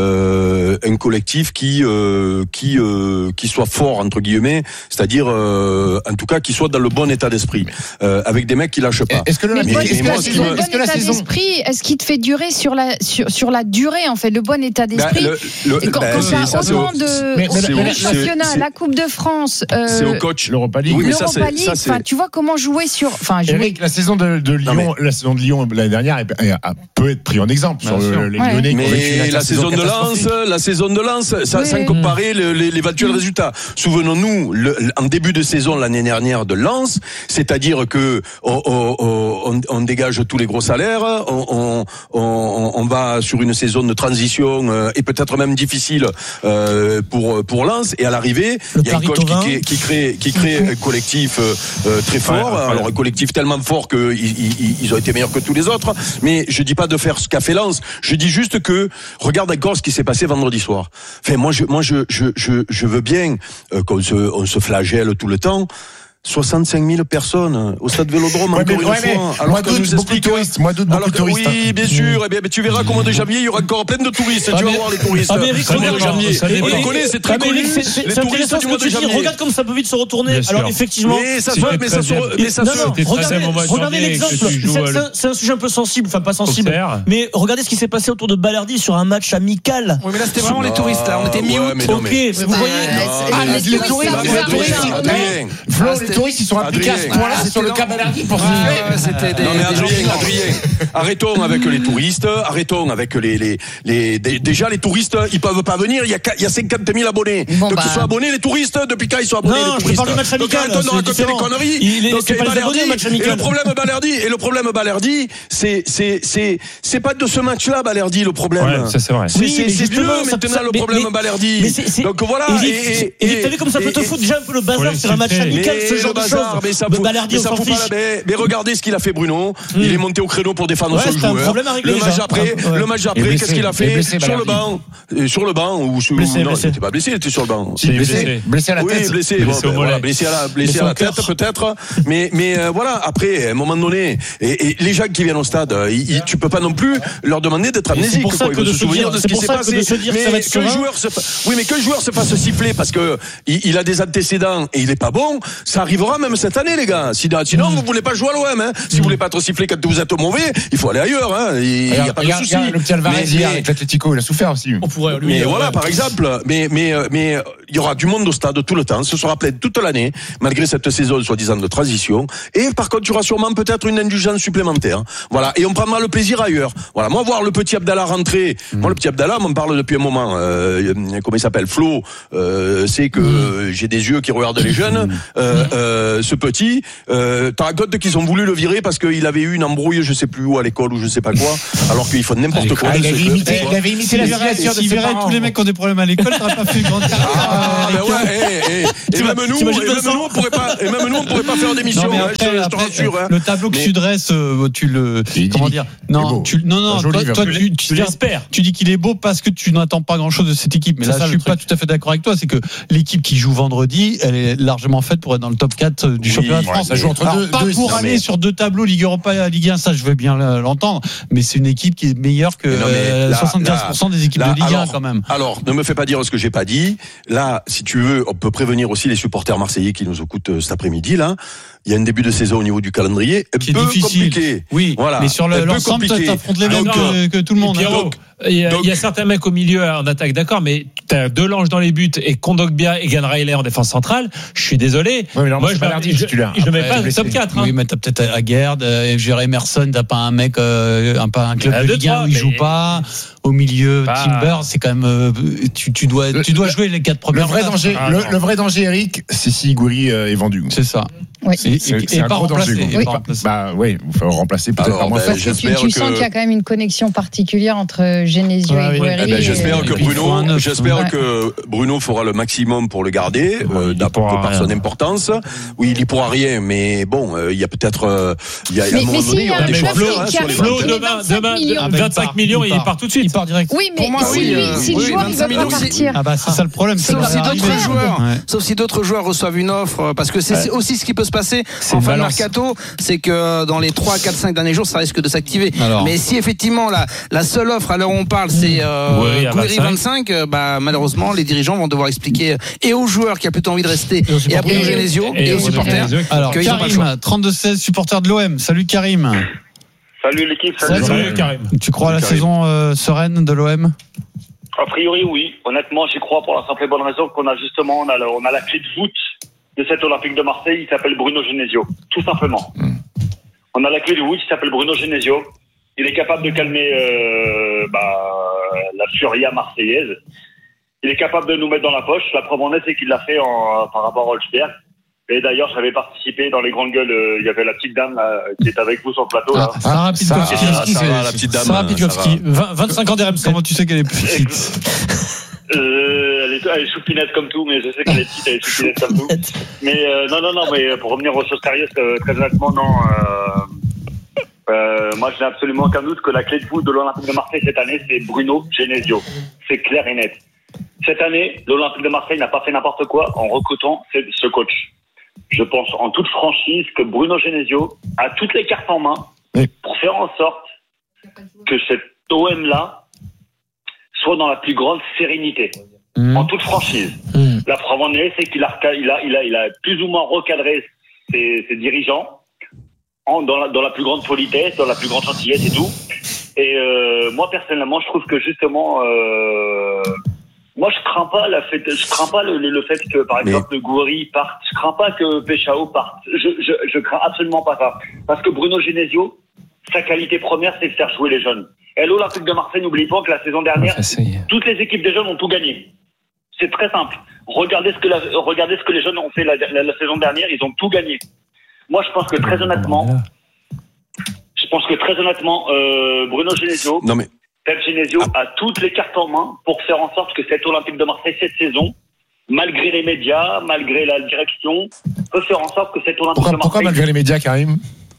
euh, un collectif qui euh, qui euh, qui soit fort entre guillemets, c'est-à-dire euh, en tout cas qui soit dans le bon état d'esprit euh, avec des mecs qui lâchent pas. Est-ce que le, mais est-ce que la saison, le bon état saison... d'esprit, est-ce qu'il te fait durer sur la sur, sur la durée en fait, le bon état d'esprit bah, le, le, quand, bah, quand ça, ça autant de mais, mais, mais, championnat, la Coupe de France, euh, c'est au coach l'Europa League. Oui, mais l'Europa ça, League, ça, c'est... enfin, tu vois comment jouer sur. Enfin, jouer... Eric, la saison de, de Lyon, non, mais... la saison de Lyon l'année dernière, elle, elle, elle peut être prise en exemple sur le, les ouais. Lyonnais. Mais la saison de Lens, la saison de Lens, ça, oui. sans comparer le, les, l'éventuel mmh. résultat. Souvenons-nous, le, en début de saison l'année dernière de Lens, c'est-à-dire que on, on, on, on dégage tous les gros salaires, on, on, on, on va sur une saison de transition euh, et peut-être même difficile euh, pour pour Lens. Et à l'arrivée, il y a un coach qui, qui crée qui crée un collectif euh, très fort. Ouais, alors un collectif tellement fort que ils, ils, ils ont été meilleurs que tous les autres. Mais je dis pas de faire ce qu'a fait Lens. Je dis juste que regarde encore ce qui s'est passé vendredi soir. Enfin moi je moi je je je, je veux bien euh, qu'on se on se flagelle tout le temps. soixante-cinq mille personnes au stade Vélodrome ouais, encore mais, une ouais, fois. Alors mois d'août, beaucoup de touristes. Mois d'août, beaucoup de touristes. Oui, bien sûr. Eh bien, tu verras qu'au mois de janvier, il y aura encore plein de touristes. Ah, tu vas voir les touristes. Ah, mais Eric, au mois de janvier. On les connaît, c'est très connu. C'est, c'est, les c'est touristes du mois de janvier. Regarde comme ça peut vite se retourner. Alors effectivement, mais ça se mais ça se mais ça se regardez l'exemple. C'est un sujet un peu sensible, enfin pas sensible. Mais regardez ce qui s'est passé autour de Balerdi sur un match amical. Oui, mais là c'était vraiment les touristes là, on était mi-août. OK, vous voyez les touristes, Flo, les touristes, ils sont impliqués à ce point-là sur le cas Balerdi pour siffler. Non mais Adrien, Adrien, arrêtons avec les touristes, arrêtons avec les les les déjà les touristes, ils peuvent pas venir. Il y a il y a cinquante mille abonnés. Bon, donc bah... ils sont abonnés les touristes. Depuis quand ils sont abonnés non, les touristes? Je parle du match amical. Donc arrêtons de raconter des conneries. Il est, donc c'est pas Balerdi, match amical. Et le problème Balerdi et le problème Balerdi, c'est c'est c'est c'est pas de ce match-là Balerdi le problème. Ouais, ça c'est vrai. Oui, c'est c'est mieux maintenant le problème Balerdi. Donc voilà. Et t'as vu comme ça peut te foutre déjà un peu le bazar sur un match amical, ce genre de choses. Mais ça fout pas. Mais regardez ce qu'il a fait Bruno. Il est monté au créneau pour défendre son joueur. Le match après, le match après, qu'est-ce qu'il a fait sur le banc? Sur le banc ou non, il était pas blessé, il était sur le banc. Blessé, blessé à la tête. Oui, blessé, blessé à la, blessé à la tête peut-être. Mais mais voilà, après à un moment donné, et les gens qui viennent au stade, tu peux pas non plus leur demander d'être amnésiques. C'est pour ça que de se souvenir de ce qui s'est passé. Mais que le joueur se, oui, mais que le joueur se fasse siffler parce que il a des antécédents et il est pas bon, ça arrivera même cette année, les gars. Sinon, vous voulez pas jouer à l'O M, hein. Si vous voulez pas être sifflé quand vous êtes mauvais, il faut aller ailleurs, hein. Il y a pas de souci. Le petit Alvarez hier avec l'Atlético, il a souffert aussi. On pourrait lui. Mais voilà, par exemple. Mais mais mais il y aura du monde au stade tout le temps. Ce sera plein toute l'année, malgré cette saison soi-disant de transition. Et par contre, il y aura sûrement peut-être une indulgence supplémentaire. Voilà. Et on prendra le plaisir ailleurs. Voilà. Moi, voir le petit Abdallah rentrer. Mmh. Moi, le petit Abdallah, on m'en parle depuis un moment. Euh, comment il s'appelle? Flo. Euh, c'est que mmh. j'ai des yeux qui regardent les jeunes. Mmh. Euh, euh, ce petit, euh, t'as raconte qu'ils ont voulu le virer parce qu'il avait eu une embrouille, je sais plus où, à l'école ou je sais pas quoi, alors qu'il faut n'importe quoi. Il avait imité, il avait imité la situation de ses parents. Tous les mecs qui ont des problèmes à l'école, t'aurais pas fait une grande carrière. Ah, ben ouais, et même nous, et même nous, on pourrait pas, et même nous, on pourrait pas faire d'émission. Je te rassure. Le tableau que tu dresses, tu le, comment dire? Non, tu, non, non, toi, tu, tu l'espères. Tu dis qu'il est beau parce que tu n'attends pas grand chose de cette équipe. Mais là, je suis pas tout à fait d'accord avec toi. C'est que l'équipe qui joue vendredi, elle est largement faite pour être dans le top quatre du championnat de France. Ça joue entre deux. Pas pour aller sur deux tableaux, Ligue Europa, Ligue un, ça, je veux bien l'entendre. Mais c'est une équipe qui est meilleure que soixante-quinze pour cent des équipes de Ligue un, quand même. Alors, ne me fais pas dire ce que j'ai pas dit. Là, si tu veux, on peut prévenir aussi les supporters marseillais qui nous écoutent cet après-midi, là. Il y a un début de saison au niveau du calendrier un qui est peu difficile. Compliqué. Oui, voilà. Mais sur le, l'ensemble, tu affrontes les mêmes que, que tout le monde. Pierrot, donc, il y, a, donc, il y a certains mecs au milieu en attaque, d'accord, mais t'as Delange dans les buts et Kondogbia et Gan Riley en défense centrale. Je suis désolé. Oui, non, moi, je ne je, je mets pas le top quatre. Hein. Oui, mais t'as peut-être Aguerd, euh, Jerry Emerson, t'as pas un mec, euh, un, pas un club de Ligue un où il joue pas. Au milieu, bah, Timber, c'est quand même, euh, tu, tu dois, tu dois jouer les quatre premières. Le vrai danger, ah, le, le vrai danger, Eric, c'est si Gouiri euh, est vendu. C'est ça. Oui. C'est, c'est, c'est, c'est un pas gros danger. Oui. Pas, bah oui, il faut remplacer peut-être Alors, par moins ben, fort. Tu, tu sens qu'il y a quand même une connexion particulière entre Genesio ouais, et Gouiri. Eh ben, j'espère et... que Bruno, j'espère ouais. que Bruno fera le maximum pour le garder, euh, d'abord par son importance. Oui, il y pourra rien, mais bon, il euh, y a peut-être, euh, il y a, mais, à un moment donné, il y aura des choses. Flo, demain, demain, vingt-cinq millions, il part tout de suite. Il part direct. Oui, mais si le joueur ne veut pas partir. Ah bah c'est ça le problème. Sauf si d'autres joueurs, sauf si d'autres joueurs reçoivent une offre, parce que c'est aussi ce qui peut se passer en fin de mercato, c'est que dans les trois, quatre, cinq derniers jours, ça risque de s'activer. Alors. Mais si effectivement la, la seule offre à l'heure où on parle, c'est euh, Gouiri vingt-cinq, bah malheureusement les dirigeants vont devoir expliquer et aux joueurs qui a plutôt envie de rester et à Bruno Genesio et, et aux supporters. Alors Karim, trente-deux seize, supporter de l'O M. Salut Karim. Salut l'équipe. Salut, salut, salut Karim. Tu crois à la Karim. saison euh, sereine de l'O M? A priori oui. Honnêtement, j'y crois pour la simple et bonne raison qu'on a justement on a, on a la clé de voûte de cet Olympique de Marseille, il s'appelle Bruno Genesio, tout simplement. Mm. On a la clé de voûte, il s'appelle Bruno Genesio. Il est capable de calmer euh, bah, la furia marseillaise. Il est capable de nous mettre dans la poche. La preuve en est, c'est qu'il l'a fait en, par rapport à Holzberg. Et d'ailleurs, j'avais participé dans les grandes gueules. Euh, il y avait la petite dame là, qui est avec vous sur le plateau. Là. Ah, Sarah Pitkowski. Ça, ça, ça va, la petite dame. Sarah Pitkowski. vingt-cinq ans d'R M C. Comment tu sais qu'elle est petite? Euh, elle est, elle est choupinette comme tout, mais je sais qu'elle est petite, elle est choupinette comme tout. Mais euh, non, non, non, mais pour revenir aux choses sérieuses, euh, très honnêtement, non. Euh, euh, moi, je n'ai absolument aucun doute que la clé de voûte de l'Olympique de Marseille cette année, c'est Bruno Genesio. C'est clair et net. Cette année, l'Olympique de Marseille n'a pas fait n'importe quoi en recrutant ce coach. Je pense en toute franchise que Bruno Genesio a toutes les cartes en main pour faire en sorte que cet O M-là soit dans la plus grande sérénité, mmh. en toute franchise. Mmh. La preuve en est, c'est qu'il a, il a, il a, il a plus ou moins recadré ses, ses dirigeants en, dans, la, dans la plus grande politesse, dans la plus grande gentillesse et tout. Et euh, moi, personnellement, je trouve que justement, euh, Moi, je crains pas la fait, je crains pas le, le fait que, par exemple, mais... le Gouiri parte. Je crains pas que Péchao parte. Je, je, je crains absolument pas ça. Parce que Bruno Genesio, sa qualité première, c'est de faire jouer les jeunes. Et à l'Olympique de Marseille, n'oublie pas que la saison dernière, enfin, toutes les équipes des jeunes ont tout gagné. C'est très simple. Regardez ce que la, regardez ce que les jeunes ont fait la, la, la saison dernière. Ils ont tout gagné. Moi, je pense que très honnêtement, je pense que très honnêtement, euh, Bruno Genesio, non mais Pep Genesio a toutes les cartes en main pour faire en sorte que cet Olympique de Marseille cette saison, malgré les médias, malgré la direction, peut faire en sorte que cet Olympique pourquoi, de Marseille. Pourquoi malgré les médias, Karim?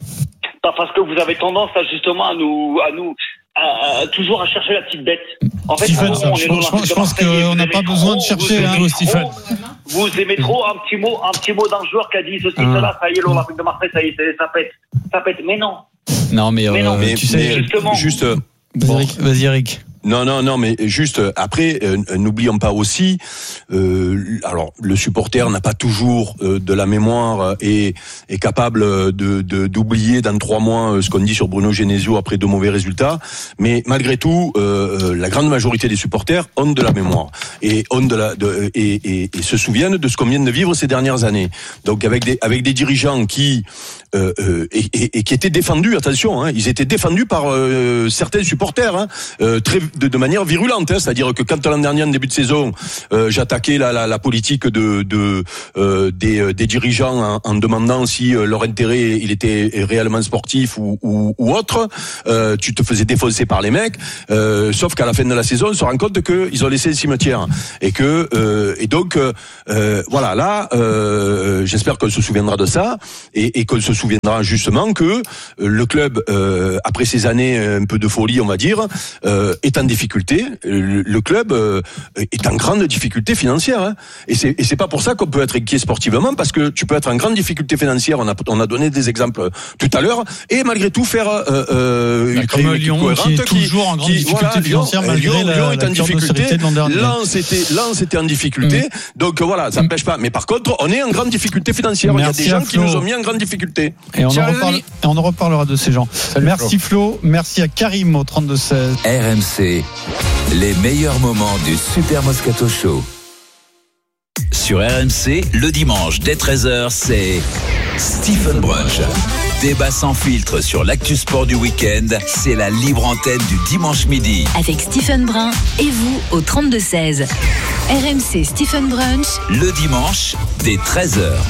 Pas parce que vous avez tendance à justement à nous, à nous, à, à, toujours à chercher la petite bête. En fait, Stephen, on, on je, est je, je pense qu'on n'a pas besoin de chercher. Vous, hein. Stephen. Vous aimez trop un petit mot, un petit mot d'un joueur qui a dit ceci, ah. cela, ça y est, l'Olympique de Marseille, ça y est, ça pète, ça pète. Mais non. Non, mais, mais, euh, non, mais tu sais, justement. Juste. Bon. Vas-y, Eric. Non, non, non, mais juste après, euh, n'oublions pas aussi, euh, alors le supporter n'a pas toujours euh, de la mémoire et est capable de, de d'oublier dans trois mois euh, ce qu'on dit sur Bruno Genesio après de mauvais résultats, mais malgré tout, euh, la grande majorité des supporters ont de la mémoire et ont de la de, et, et, et se souviennent de ce qu'on vient de vivre ces dernières années. Donc avec des avec des dirigeants qui euh, euh, et, et, et qui étaient défendus, attention, hein, ils étaient défendus par euh, certains supporters, hein, euh, très De, de manière virulente, hein, c'est-à-dire que quand l'an dernier en début de saison, euh, j'attaquais la, la, la politique de, de euh, des, des dirigeants en, en demandant si euh, leur intérêt il était réellement sportif ou, ou, ou autre, euh, tu te faisais défoncer par les mecs. Euh, sauf qu'à la fin de la saison, on se rend compte que ils ont laissé le cimetière et que euh, et donc euh, voilà là, euh, j'espère qu'on se souviendra de ça et, et qu'on se souviendra justement que le club euh, après ces années un peu de folie, on va dire, euh, est en difficulté. Le, le club euh, est en grande difficulté financière, hein. Et c'est et c'est pas pour ça qu'on peut être inquiet sportivement, parce que tu peux être en grande difficulté financière. On a on a donné des exemples tout à l'heure, et malgré tout faire euh, euh, bah, comme Lyon qui est toujours qui, en grande qui, difficulté voilà, financière Lyon, malgré Lyon, la, Lyon est la en difficulté. Lens était Lens était en difficulté. Mmh. Donc voilà, ça n'empêche pas. Mais par contre, on est en grande difficulté financière. Merci. Il y a des gens qui nous ont mis en grande difficulté. Et on, en, reparle, et on en reparlera de ces gens. Salut merci Flo. Flo, merci à Karim au trente-deux seize. R M C, les meilleurs moments du Super Moscato Show. Sur R M C, le dimanche dès treize heures, c'est Stephen Brunch. Débat sans filtre sur l'actu sport du week-end, c'est la libre antenne du dimanche midi. Avec Stephen Brun et vous au trente-deux seize. R M C Stephen Brunch. Le dimanche dès treize heures.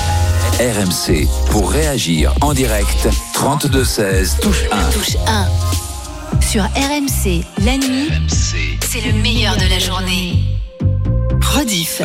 R M C, pour réagir en direct, trente-deux seize, touche un. Touche un. Sur R M C, la nuit, R M C, c'est le meilleur de la journée. Rediff.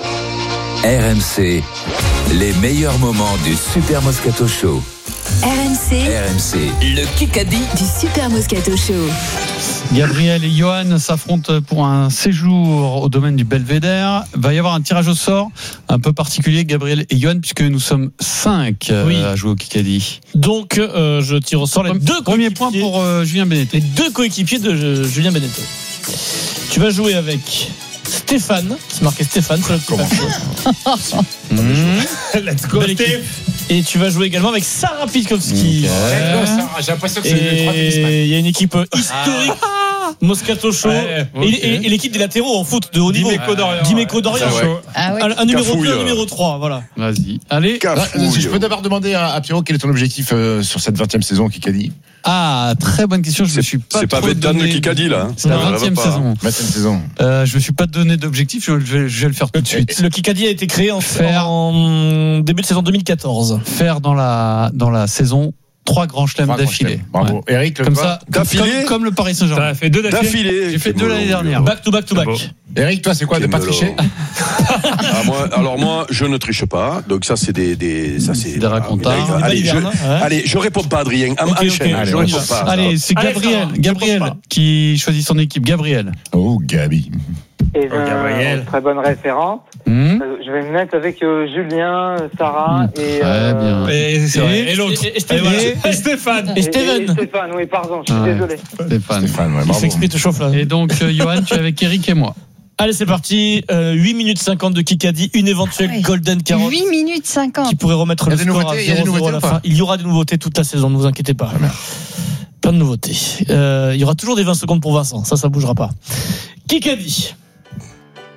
R M C, les meilleurs moments du Super Moscato Show. R M C, R M C, le Kikadi du Super Moscato Show. Gabriel et Johan s'affrontent pour un séjour au domaine du Belvédère. Va y avoir un tirage au sort un peu particulier, Gabriel et Johan, puisque nous sommes cinq oui. à jouer au Kikadi. Donc, euh, je tire au sort les deux premiers points pour euh, Julien Beneteau. Les deux coéquipiers de euh, Julien Beneteau. Tu vas jouer avec Stéphane, c'est marqué Stéphane sur le petit papier. mmh. Let's go, Steve. Et tu vas jouer également avec Sarah Pitkowski. Okay. J'ai l'impression que c'est les trois tennisman. Il y a une équipe historique. Ah. Moscato Show. Ouais, okay. et, et, et l'équipe des latéraux en foot de haut niveau. Dimeco Dorian. Dimeco Dorian. Ah ouais. Ah ouais. Un, un numéro deux, un numéro trois. Voilà. Vas-y. Allez. Cafouille. Je peux d'abord demander à, à Pierrot quel est ton objectif euh, sur cette vingtième saison au Kikadi. Ah, très bonne question. Je me suis pas. C'est pas Védan de Kikadi là. C'est la vingtième saison. vingtième saison. Euh, je me suis pas donné d'objectif. Je vais, je vais le faire tout de suite. Le Kikadi a été créé en, faire en début de saison deux mille quatorze. Faire dans la dans la saison trois grands chelems d'affilée. Bravo. Ouais. Eric, comme ça, d'affilée, comme, comme le Paris Saint-Germain. Ça a fait deux d'affilée. J'ai fait deux l'année dernière. Back to back to back. Eric, toi, c'est quoi, de pas tricher? ah, moi, alors moi, je ne triche pas. Donc ça, c'est des, des, ça c'est des racontards. Allez, allez, je, ouais. allez, je réponds pas, Adrien. Okay, okay. Allez, je réponds pas. Allez, c'est Gabriel, allez, Gabriel qui choisit son équipe. Gabriel. Oh, Gabi. Et ben, oh, très bonne référence. Mmh. Euh, je vais me mettre avec euh, Julien, Sarah mmh. et, euh, bien. et, et, et, et l'autre. Et, et, et, et Stéphane. Et Stéphane. Et Stéphane, oui, pardon, je suis ouais. désolé. Stéphane. Stéphane, ouais, il s'exprime, te chauffe là. Et donc, euh, Johan, tu es avec Eric et moi. Allez, c'est parti. Euh, huit minutes cinquante de Kikadi, une éventuelle ouais. Golden Carotte. huit minutes cinquante. Qui pourrait remettre le score à zéro zéro à la fin. Il y aura des nouveautés toute la saison, ne vous inquiétez pas. Ah, plein de nouveautés. Euh, il y aura toujours des vingt secondes pour Vincent, ça, ça bougera pas. Kikadi.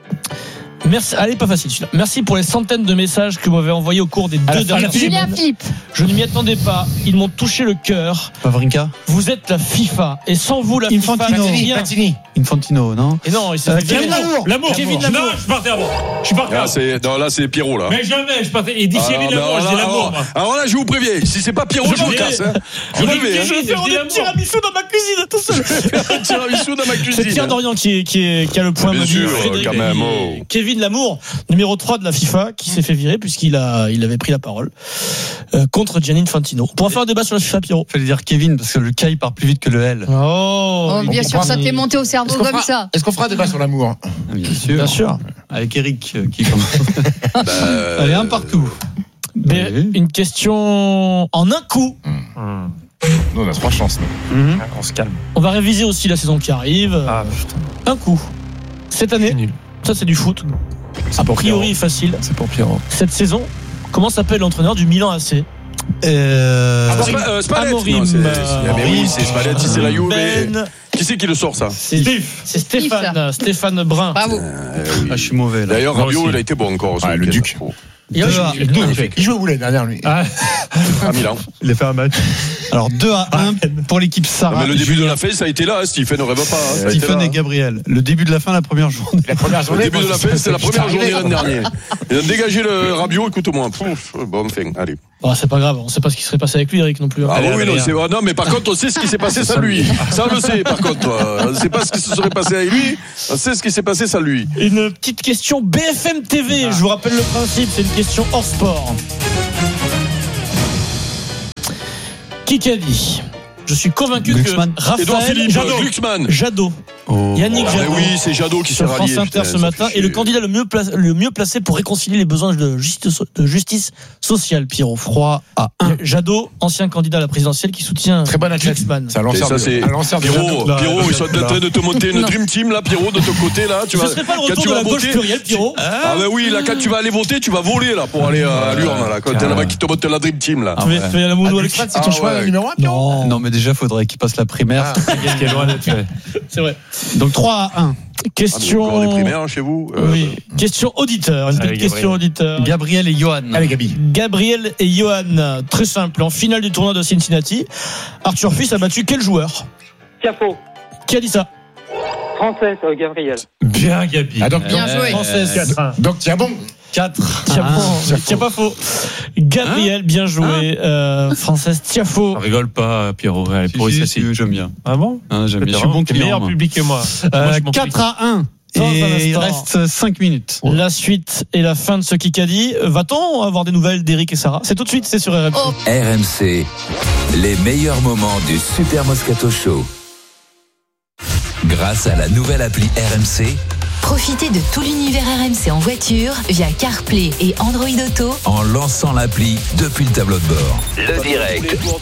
Merci. Allez, pas facile celui-là. Merci pour les centaines de messages que vous m'avez envoyés au cours des à deux dernières Julien semaines. Philippe. Je ne m'y attendais pas. Ils m'ont touché le cœur. Pavrinka. Vous êtes la FIFA. Et sans vous, la Infantino. FIFA. Platini. Infantino, non? Et non, il s'est Euh, fait Kevin L'amour. L'amour. Kevin Non, Lamour. je partais avant. Je suis parti Là, avant. c'est, non, là, c'est Pierrot, là. Mais jamais, je partais. Il dit Ah, Kevin mais Lamour, alors je là, dis Lamour. alors- moi. Alors là, je vous préviens, si c'est pas Pierrot, Je je me dis- casse. Hein. je Je dis- le mets, je hein. Je vais dis faire l'amour. des tiramisu dans ma cuisine tout seul. Un tiramisu dans ma C'est cuisine. Pierre Dorian qui, est, qui, est, qui a le point. Bien me dit sûr, Frédéric. quand même, oh. Kevin Lamour, numéro trois de la FIFA, qui s'est fait virer puisqu'il a, il avait pris la parole euh, contre Gianni Infantino. On pourra faire un débat sur la FIFA, Pierrot. Fallait dire Kevin parce que le K il part plus vite que le L. Oh, Oh, bien sûr, ça t'est monté au cerveau Est-ce qu'on comme fera- ça. Est-ce qu'on fera un débat sur l'amour? Bien sûr. bien sûr. Avec Eric euh, qui commence. Bah, Allez, un partout. Mais Allez. une question en un coup. Nous, on a trois chances. nous. Mhm. On se calme. On va réviser aussi la saison qui arrive. Ah, putain. Un coup. Cette année, C'est nul. ça c'est du foot. A priori facile. C'est pour Pierrot. Cette saison, comment s'appelle l'entraîneur du Milan A C? Euh, Ah, Spa- euh, Spalletti. Amorim, Non, c'est- euh, c'est- mais oui, c'est Spalletti, c'est la Juve. Ben, Qui c'est qui le sort, ça? c'est c'est Stéphane, Stéphane Brun. Bravo. Ah, je suis mauvais là. D'ailleurs, Moi Rabiot, aussi. il a été bon encore. ce Ouais, le week-end. Duc. Il a- Deux à- il- Il il joue où l'année dernière, lui? Ah, À Milan. il a fait un match. Alors deux à un pour l'équipe Ah, Sarah. mais le début de la fin, ça a été là. hein. Stephen ne rêve pas. hein. Ça a été Stephen là, et hein. Gabriel. Le début de la fin, la première journée. La première Le journée. début de la fin, c'était la c'est première arrivé. journée l'an dernier. Il a dégagé le Rabiot, écoute-moi. Pouf, bon, enfin, allez. Oh, c'est pas grave, on sait pas ce qui serait passé avec lui, Eric, non plus. Ah Allez, oui, allez, non, allez. c'est- ah, non, mais par contre, on sait ce qui s'est passé sans lui. Ça, on le sait, par contre. euh, On ne sait pas ce qui se serait passé avec lui. On sait ce qui s'est passé sans lui. Une petite question B F M T V. Je vous rappelle le principe, c'est une question hors sport. Qui qu'a dit? Je suis convaincu Glucksmann. que Raphaël Edouard Philippe, Jadot, Glucksmann. Jadot, Oh. Yannick Ah, mais Jadot, oui, c'est Jadot qui s'est sur France rallié. Inter putain, ce ça matin, fait est le chier. candidat le mieux, placé, le mieux placé pour réconcilier les besoins de justice, de justice sociale, Pierrot. trois à un. Jadot, ancien candidat à la présidentielle qui soutient Très bon athlète. Glucksmann. C'est un Et lanceur ça, de- c'est un lanceur de Pierrot, Jadot. Pierrot, ils sont en train de te monter une Non. dream team là, Pierrot, de ton côté là. Tu Ce vas, serait pas le quand retour tu de vas la gauche voter, plurielle, Pierrot? Ah ben oui, là quand tu vas aller voter, tu vas voler là pour aller euh, à l'urne là. Quand t'es là-bas qui te monte la dream team là. Tu fais- tu fais la moudou Ah, avec- Glucksmann, c'est Ah, ton choix ouais. numéro un? Non, Non, mais déjà, il faudrait qu'il passe la primaire. Ce qui est loin d'être fait. c'est vrai. Donc trois à un. Ah, mais Question. encore des primaires chez vous. euh, Oui. Question auditeur. Une Allez, petite question Gabriel. auditeur. Gabriel et Johan. Allez, Gabi. Gabriel et Johan, très simple. En finale du tournoi de Cincinnati, Arthur Fils a battu quel joueur? Tiapo. Qui a dit ça? Française, euh, Gabriel. Bien, Gabi. Ah, donc, Bien joué. Française. quatre un. donc, tiens bon. quatre. Tiens, Ah, bon, tiens pas faux. Gabriel, bien joué. Euh, Française, tiens faux. On rigole pas, Pierrot. Allez, pour Si, ça, si, si, j'aime bien. Ah bon? Hein, j'aime bien. Je suis bon T'es meilleur client. moi. public que moi. Euh, Moi, je m'en quatre à un. Dans un Et il instant. reste cinq minutes. La suite et la fin de ce Kikadi. Va-t-on avoir des nouvelles d'Eric et Sarah? C'est tout de suite, c'est sur R M C. Oh. R M C, les meilleurs moments du Super Moscato Show. Grâce à la nouvelle appli R M C, Profitez de tout l'univers R M C en voiture via CarPlay et Android Auto. en lançant l'appli depuis le tableau de bord. Le direct,